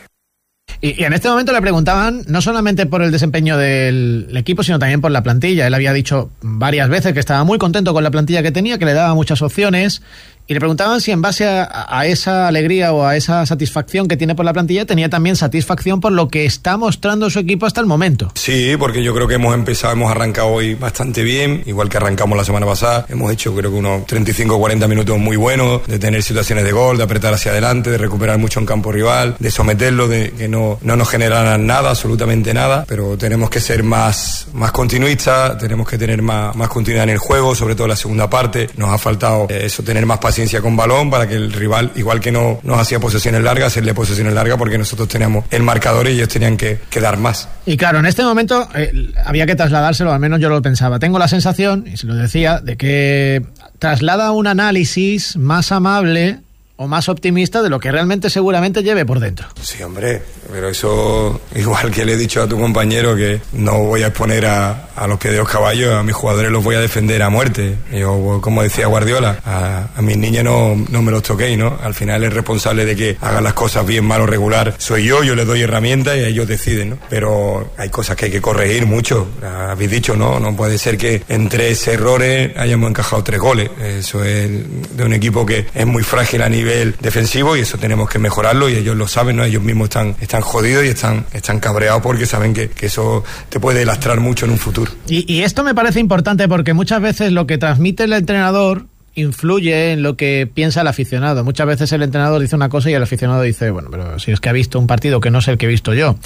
Y, y en este momento le preguntaban no solamente por el desempeño del equipo, sino también por la plantilla. Él había dicho varias veces que estaba muy contento con la plantilla que tenía, que le daba muchas opciones, y le preguntaban si en base a, a esa alegría o a esa satisfacción que tiene por la plantilla, tenía también satisfacción por lo que está mostrando su equipo hasta el momento. Sí, porque yo creo que hemos empezado, hemos arrancado hoy bastante bien, igual que arrancamos la semana pasada. Hemos hecho creo que unos treinta y cinco o cuarenta minutos muy buenos, de tener situaciones de gol, de apretar hacia adelante, de recuperar mucho en campo rival, de someterlo, de que no, no nos generaran nada, absolutamente nada, pero tenemos que ser más, más continuistas, tenemos que tener más, más continuidad en el juego, sobre todo en la segunda parte. Nos ha faltado eh, eso, tener más paciencia con balón para que el rival, igual que no nos hacía posesiones largas, hacerle posesiones largas, porque nosotros teníamos el marcador y ellos tenían que, que dar más. Y claro, en este momento eh, había que trasladárselo, al menos yo lo pensaba. Tengo la sensación, y se lo decía, de que traslada un análisis más amable o más optimista de lo que realmente seguramente lleve por dentro. Sí, hombre, pero eso, igual que le he dicho a tu compañero, que no voy a exponer a, a los pies de los caballos, a mis jugadores los voy a defender a muerte. Yo, como decía Guardiola, a, a mis niños no, no me los toquéis, ¿no? Al final el responsable de que hagan las cosas bien, mal o regular soy yo, yo les doy herramientas y ellos deciden, ¿no? Pero hay cosas que hay que corregir mucho. Habéis dicho, ¿no? No puede ser que en tres errores hayamos encajado tres goles. Eso es de un equipo que es muy frágil a nivel defensivo, y eso tenemos que mejorarlo, y ellos lo saben, ¿no? Ellos mismos están, están jodidos y están, están cabreados porque saben que, que eso te puede lastrar mucho en un futuro. Y, y esto me parece importante porque muchas veces lo que transmite el entrenador influye en lo que piensa el aficionado. Muchas veces el entrenador dice una cosa y el aficionado dice, bueno, pero si es que ha visto un partido que no es el que he visto yo.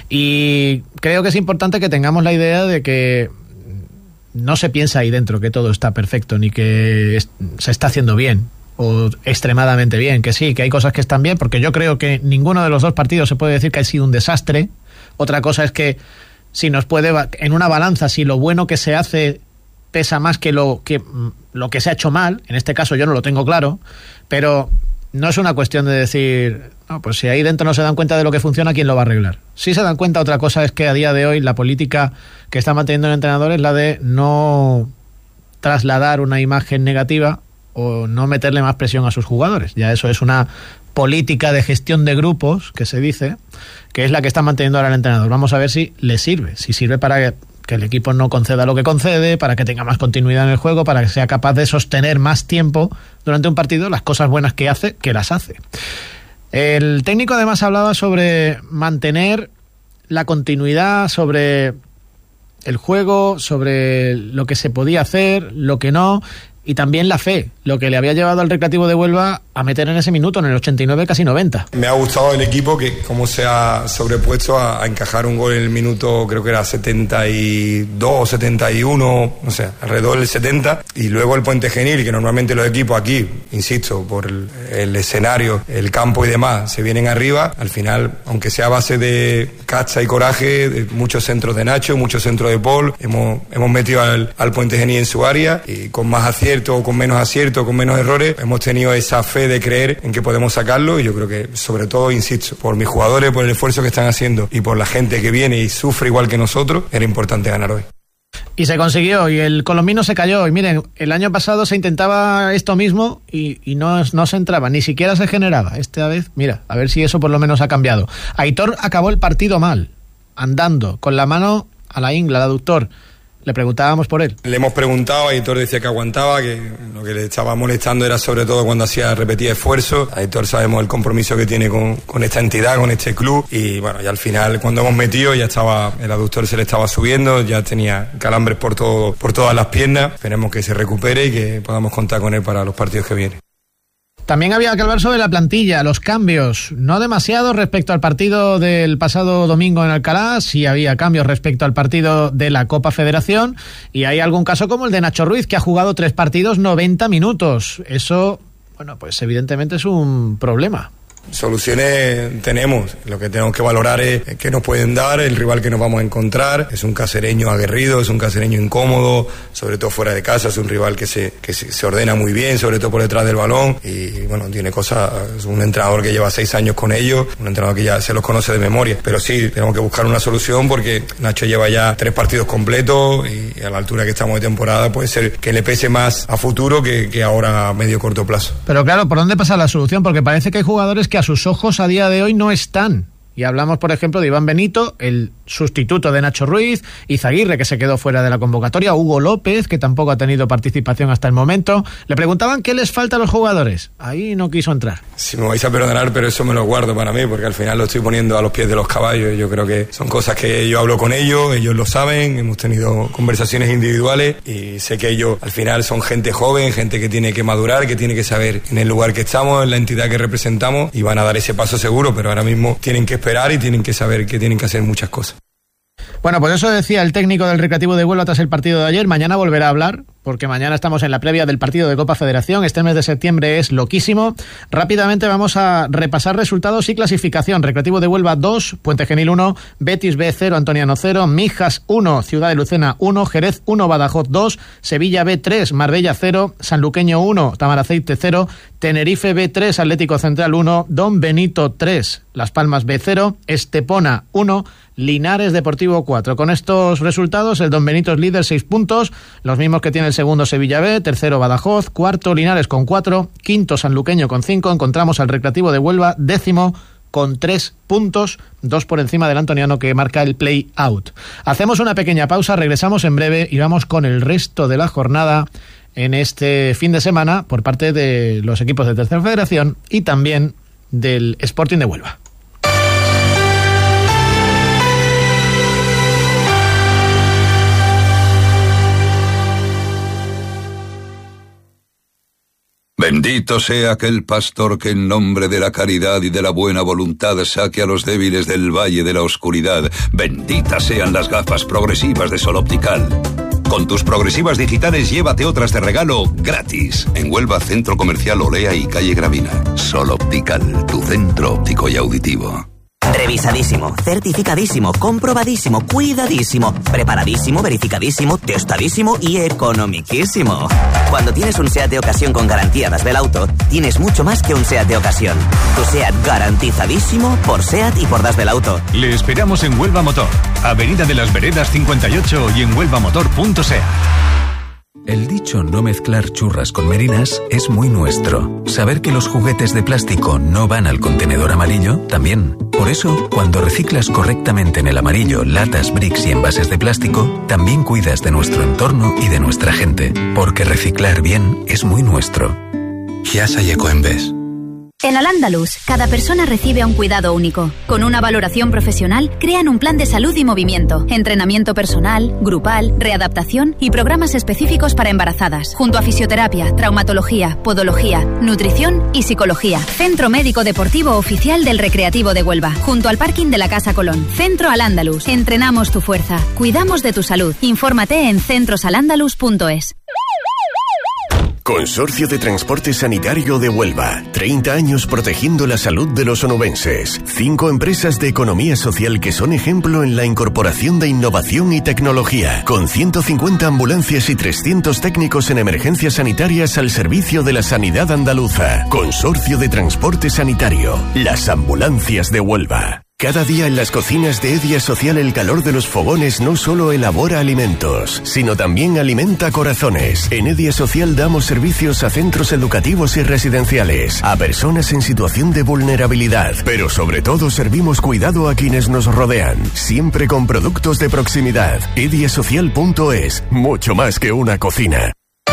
Y creo que es importante que tengamos la idea de que no se piensa ahí dentro que todo está perfecto ni que es, se está haciendo bien o extremadamente bien, que sí, que hay cosas que están bien, porque yo creo que ninguno de los dos partidos se puede decir que ha sido un desastre. Otra cosa es que si nos puede, en una balanza, si lo bueno que se hace pesa más que lo que, lo que se ha hecho mal, en este caso yo no lo tengo claro, pero no es una cuestión de decir, no, pues si ahí dentro no se dan cuenta de lo que funciona, ¿quién lo va a arreglar? Si se dan cuenta, otra cosa es que a día de hoy la política que está manteniendo el entrenador es la de no trasladar una imagen negativa o no meterle más presión a sus jugadores. Ya eso es una política de gestión de grupos, que se dice, que es la que está manteniendo ahora el entrenador. Vamos a ver si le sirve, si sirve para que, que el equipo no conceda lo que concede, para que tenga más continuidad en el juego, para que sea capaz de sostener más tiempo durante un partido las cosas buenas que hace, que las hace. El técnico además hablaba sobre mantener la continuidad, sobre el juego, sobre lo que se podía hacer, lo que no, y también la fe, lo que le había llevado al Recreativo de Huelva a meter en ese minuto, en el ochenta y nueve, casi noventa. Me ha gustado el equipo, que cómo se ha sobrepuesto a, a encajar un gol en el minuto, creo que era setenta y dos, setenta y uno, no sé, alrededor del setenta, y luego el Puente Genil, que normalmente los equipos aquí, insisto, por el, el escenario, el campo y demás, se vienen arriba. Al final, aunque sea a base de cacha y coraje, de muchos centros de Nacho, muchos centros de Paul, hemos, hemos metido al, al Puente Genil en su área, y con más acierto o con menos acierto, con menos errores, hemos tenido esa fe de creer en que podemos sacarlo, y yo creo que, sobre todo, insisto, por mis jugadores, por el esfuerzo que están haciendo y por la gente que viene y sufre igual que nosotros, era importante ganar hoy. Y se consiguió, y el colombino se cayó. Y miren, el año pasado se intentaba esto mismo y, y no, no se entraba, ni siquiera se generaba. Esta vez, mira, a ver si eso por lo menos ha cambiado. Aitor acabó el partido mal, andando, con la mano a la ingla, al aductor. Le preguntábamos por él. Le hemos preguntado, Aitor decía que aguantaba, que lo que le estaba molestando era sobre todo cuando hacía repetida esfuerzo. Aitor, sabemos el compromiso que tiene con, con esta entidad, con este club, y bueno, ya al final cuando hemos metido ya estaba, el aductor se le estaba subiendo, ya tenía calambres por todo, por todas las piernas. Esperemos que se recupere y que podamos contar con él para los partidos que vienen. También había que hablar sobre la plantilla, los cambios, no demasiado respecto al partido del pasado domingo en Alcalá, sí había cambios respecto al partido de la Copa Federación, y hay algún caso como el de Nacho Ruiz, que ha jugado tres partidos, noventa minutos. Eso, bueno, pues evidentemente es un problema. Soluciones tenemos, lo que tenemos que valorar es qué nos pueden dar, el rival que nos vamos a encontrar. Es un cacereño aguerrido, es un cacereño incómodo, sobre todo fuera de casa, es un rival que se, que se, se ordena muy bien, sobre todo por detrás del balón, y bueno, tiene cosas, es un entrenador que lleva seis años con ellos, un entrenador que ya se los conoce de memoria, pero sí, tenemos que buscar una solución porque Nacho lleva ya tres partidos completos y a la altura que estamos de temporada puede ser que le pese más a futuro que, que ahora a medio corto plazo. Pero claro, ¿por dónde pasa la solución? Porque parece que hay jugadores que a sus ojos a día de hoy no están. Y hablamos, por ejemplo, de Iván Benito, el sustituto de Nacho Ruiz, Izaguirre, que se quedó fuera de la convocatoria, Hugo López, que tampoco ha tenido participación hasta el momento. Le preguntaban qué les falta a los jugadores. Ahí no quiso entrar. Si me vais a perdonar, pero eso me lo guardo para mí, porque al final lo estoy poniendo a los pies de los caballos. Yo creo que son cosas que yo hablo con ellos, ellos lo saben, hemos tenido conversaciones individuales y sé que ellos al final son gente joven, gente que tiene que madurar, que tiene que saber en el lugar que estamos, en la entidad que representamos, y van a dar ese paso seguro, pero ahora mismo tienen que esperar y tienen que saber que tienen que hacer muchas cosas. Bueno, pues eso decía el técnico del Recreativo de Huelva tras el partido de ayer. Mañana volverá a hablar, porque mañana estamos en la previa del partido de Copa Federación. Este mes de septiembre es loquísimo. Rápidamente vamos a repasar resultados y clasificación. Recreativo de Huelva dos, Puente Genil uno, Betis B cero, Antoniano cero, Mijas uno, Ciudad de Lucena uno, Jerez uno, Badajoz dos, Sevilla B tres, Marbella cero, Sanluqueño uno, Tamaraceite cero, Tenerife B tres, Atlético Central uno, Don Benito tres, Las Palmas B cero, Estepona uno, Linares Deportivo cuatro. Con estos resultados, el Don Benito es líder, seis puntos, los mismos que tiene el segundo Sevilla B, tercero Badajoz, cuarto Linares con cuatro, quinto Sanluqueño con cinco, encontramos al Recreativo de Huelva, décimo con tres puntos, dos por encima del Antoniano, que marca el play-out. Hacemos una pequeña pausa, regresamos en breve y vamos con el resto de la jornada en este fin de semana por parte de los equipos de Tercera Federación y también del Sporting de Huelva. Bendito sea aquel pastor que en nombre de la caridad y de la buena voluntad saque a los débiles del valle de la oscuridad. Benditas sean las gafas progresivas de Sol Optical. Con tus progresivas digitales llévate otras de regalo gratis. En Huelva, Centro Comercial Olea y Calle Gravina. Sol Optical, tu centro óptico y auditivo. Revisadísimo, certificadísimo, comprobadísimo, cuidadísimo, preparadísimo, verificadísimo, testadísimo y economiquísimo. Cuando tienes un SEAT de ocasión con garantía Das del Auto, tienes mucho más que un SEAT de ocasión. Tu SEAT garantizadísimo por SEAT y por Das del Auto. Le esperamos en Huelva Motor, Avenida de las Veredas cincuenta y ocho y en huelva motor punto seat. El dicho no mezclar churras con merinas es muy nuestro. Saber que los juguetes de plástico no van al contenedor amarillo, también. Por eso, cuando reciclas correctamente en el amarillo latas, bricks y envases de plástico, también cuidas de nuestro entorno y de nuestra gente. Porque reciclar bien es muy nuestro. Yasa y Ecoembes. En Al-Ándalus, cada persona recibe un cuidado único. Con una valoración profesional, crean un plan de salud y movimiento, entrenamiento personal, grupal, readaptación y programas específicos para embarazadas, junto a fisioterapia, traumatología, podología, nutrición y psicología. Centro Médico Deportivo Oficial del Recreativo de Huelva, junto al parking de la Casa Colón. Centro Al-Ándalus. Entrenamos tu fuerza, cuidamos de tu salud. Infórmate en centros al ándalus punto es. Consorcio de Transporte Sanitario de Huelva. treinta años protegiendo la salud de los onubenses. Cinco empresas de economía social que son ejemplo en la incorporación de innovación y tecnología. Con ciento cincuenta ambulancias y trescientos técnicos en emergencias sanitarias al servicio de la sanidad andaluza. Consorcio de Transporte Sanitario. Las ambulancias de Huelva. Cada día en las cocinas de Edia Social el calor de los fogones no solo elabora alimentos, sino también alimenta corazones. En Edia Social damos servicios a centros educativos y residenciales, a personas en situación de vulnerabilidad, pero sobre todo servimos cuidado a quienes nos rodean, siempre con productos de proximidad. edia social punto es, mucho más que una cocina.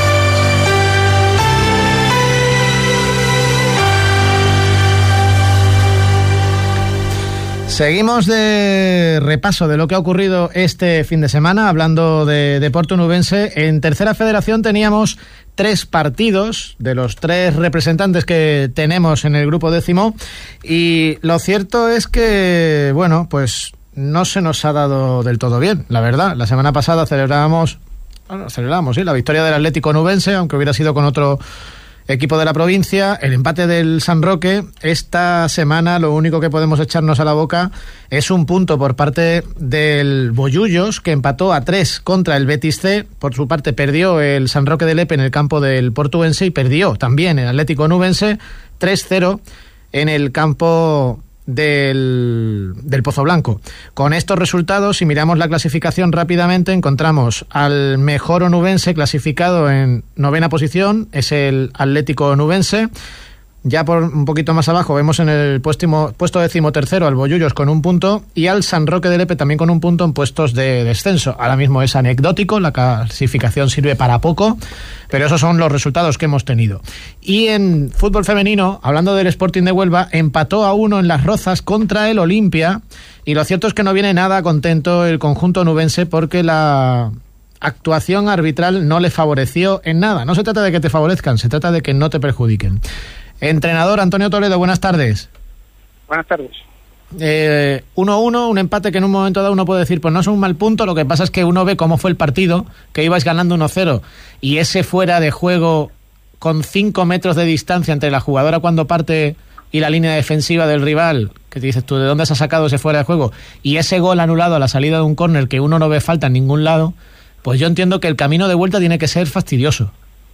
Seguimos de repaso de lo que ha ocurrido este fin de semana, hablando de deporte onubense. En Tercera Federación teníamos tres partidos de los tres representantes que tenemos en el grupo décimo, y lo cierto es que, bueno, pues no se nos ha dado del todo bien, la verdad. La semana pasada celebrábamos, bueno, celebrábamos, sí, la victoria del Atlético Onubense, aunque hubiera sido con otro equipo de la provincia, el empate del San Roque. Esta semana lo único que podemos echarnos a la boca es un punto por parte del Bollullos, que empató a tres contra el Betis C. Por su parte perdió el San Roque de Lepe en el campo del Portuense, y perdió también el Atlético Onubense tres cero en el campo del, del Pozo Blanco. Con estos resultados, si miramos la clasificación rápidamente, encontramos al mejor onubense clasificado en novena posición, es el Atlético Onubense. Ya por un poquito más abajo vemos en el puesto, puesto decimotercero al Bollullos con un punto, y al San Roque de Lepe también con un punto en puestos de descenso. Ahora mismo es anecdótico, la clasificación sirve para poco, pero esos son los resultados que hemos tenido. Y en fútbol femenino, hablando del Sporting de Huelva, empató a uno en Las Rozas contra el Olimpia, y lo cierto es que no viene nada contento el conjunto onubense, porque la actuación arbitral no le favoreció en nada. No se trata de que te favorezcan, se trata de que no te perjudiquen. Entrenador Antonio Toledo, buenas tardes. Buenas tardes. Eh, uno uno, un empate que en un momento dado uno puede decir, pues no es un mal punto, lo que pasa es que uno ve cómo fue el partido, que ibais ganando uno cero, y ese fuera de juego con cinco metros de distancia entre la jugadora cuando parte y la línea defensiva del rival, que te dices tú, ¿de dónde has sacado ese fuera de juego? Y ese gol anulado a la salida de un córner que uno no ve falta en ningún lado, pues yo entiendo que el camino de vuelta tiene que ser fastidioso.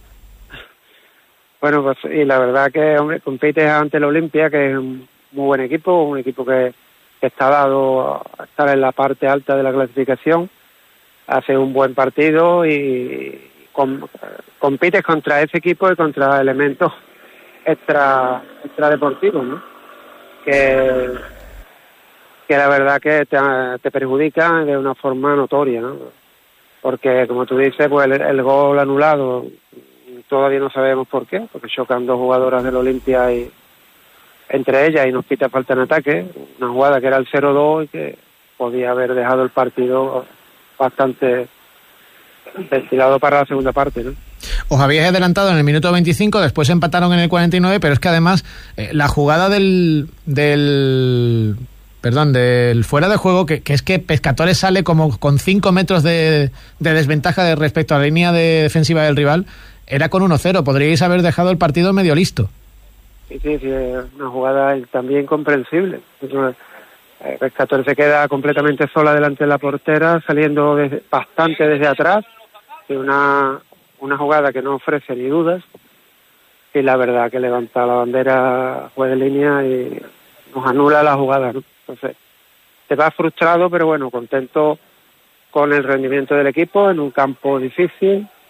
Bueno, pues y la verdad que, hombre, compites ante el Olimpia, que es un muy buen equipo, un equipo que, que está dado a estar en la parte alta de la clasificación, hace un buen partido y com, compites contra ese equipo y contra elementos extra, extra deportivos, ¿no? Que, que la verdad que te, te perjudica de una forma notoria, ¿no? Porque, como tú dices, pues el, el gol anulado todavía no sabemos por qué, porque chocan dos jugadoras del Olimpia y entre ellas y nos quita falta en ataque, una jugada que era el cero dos y que podía haber dejado el partido bastante destilado para la segunda parte, ¿no? Os habíais adelantado en el minuto veinticinco, después empataron en el cuarenta y nueve, pero es que además eh, la jugada del del perdón, del fuera de juego, que, que es que Pescatores sale como con cinco metros de, de desventaja de respecto a la línea de defensiva del rival, era con uno cero, podríais haber dejado el partido medio listo. Sí, sí, sí, una jugada también comprensible. Pescatores se queda completamente sola delante de la portera, saliendo desde, bastante desde atrás, y una, una jugada que no ofrece ni dudas, y la verdad que levanta la bandera juez de línea y nos anula la jugada, ¿no? Entonces, te vas frustrado, pero bueno, contento con el rendimiento del equipo en un campo difícil,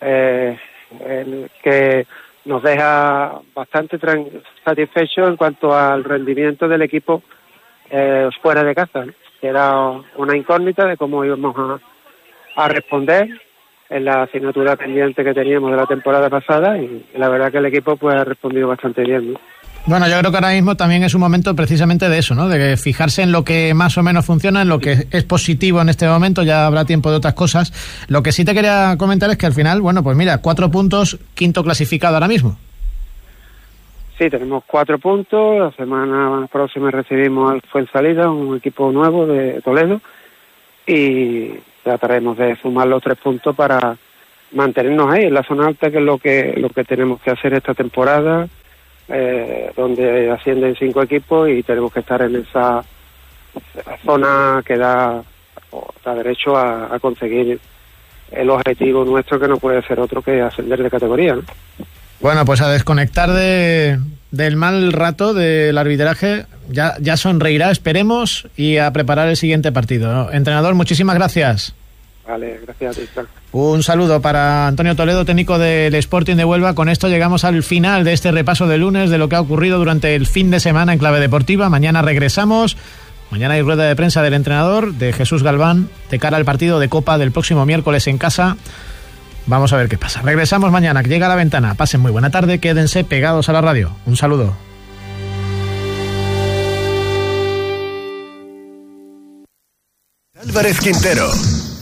eh, el que nos deja bastante satisfechos en cuanto al rendimiento del equipo eh, fuera de casa, ¿no? Que era una incógnita de cómo íbamos a, a responder en la asignatura pendiente que teníamos de la temporada pasada, y la verdad que el equipo pues ha respondido bastante bien, ¿no? Bueno, yo creo que ahora mismo también es un momento precisamente de eso, ¿no? De fijarse en lo que más o menos funciona, en lo que es positivo en este momento. Ya habrá tiempo de otras cosas. Lo que sí te quería comentar es que al final, bueno, pues mira, cuatro puntos, quinto clasificado ahora mismo. Sí, tenemos cuatro puntos. La semana próxima recibimos al Fuensalida, un equipo nuevo de Toledo, y trataremos de sumar los tres puntos para mantenernos ahí en la zona alta, que es lo que lo que tenemos que hacer esta temporada. Eh, donde ascienden cinco equipos y tenemos que estar en esa zona que da, da derecho a, a conseguir el objetivo nuestro, que no puede ser otro que ascender de categoría, ¿no? Bueno, pues a desconectar de, del mal rato del arbitraje, ya, ya sonreirá, esperemos, y a preparar el siguiente partido, ¿no? Entrenador, muchísimas gracias. Vale, gracias a ti. Un saludo para Antonio Toledo, técnico del Sporting de Huelva. Con esto llegamos al final de este repaso de lunes de lo que ha ocurrido durante el fin de semana en clave deportiva. Mañana regresamos. Mañana hay rueda de prensa del entrenador, de Jesús Galván, de cara al partido de Copa del próximo miércoles en casa. Vamos a ver qué pasa. Regresamos mañana, que llega a la ventana. Pasen muy buena tarde, quédense pegados a la radio. Un saludo. Álvarez Quintero.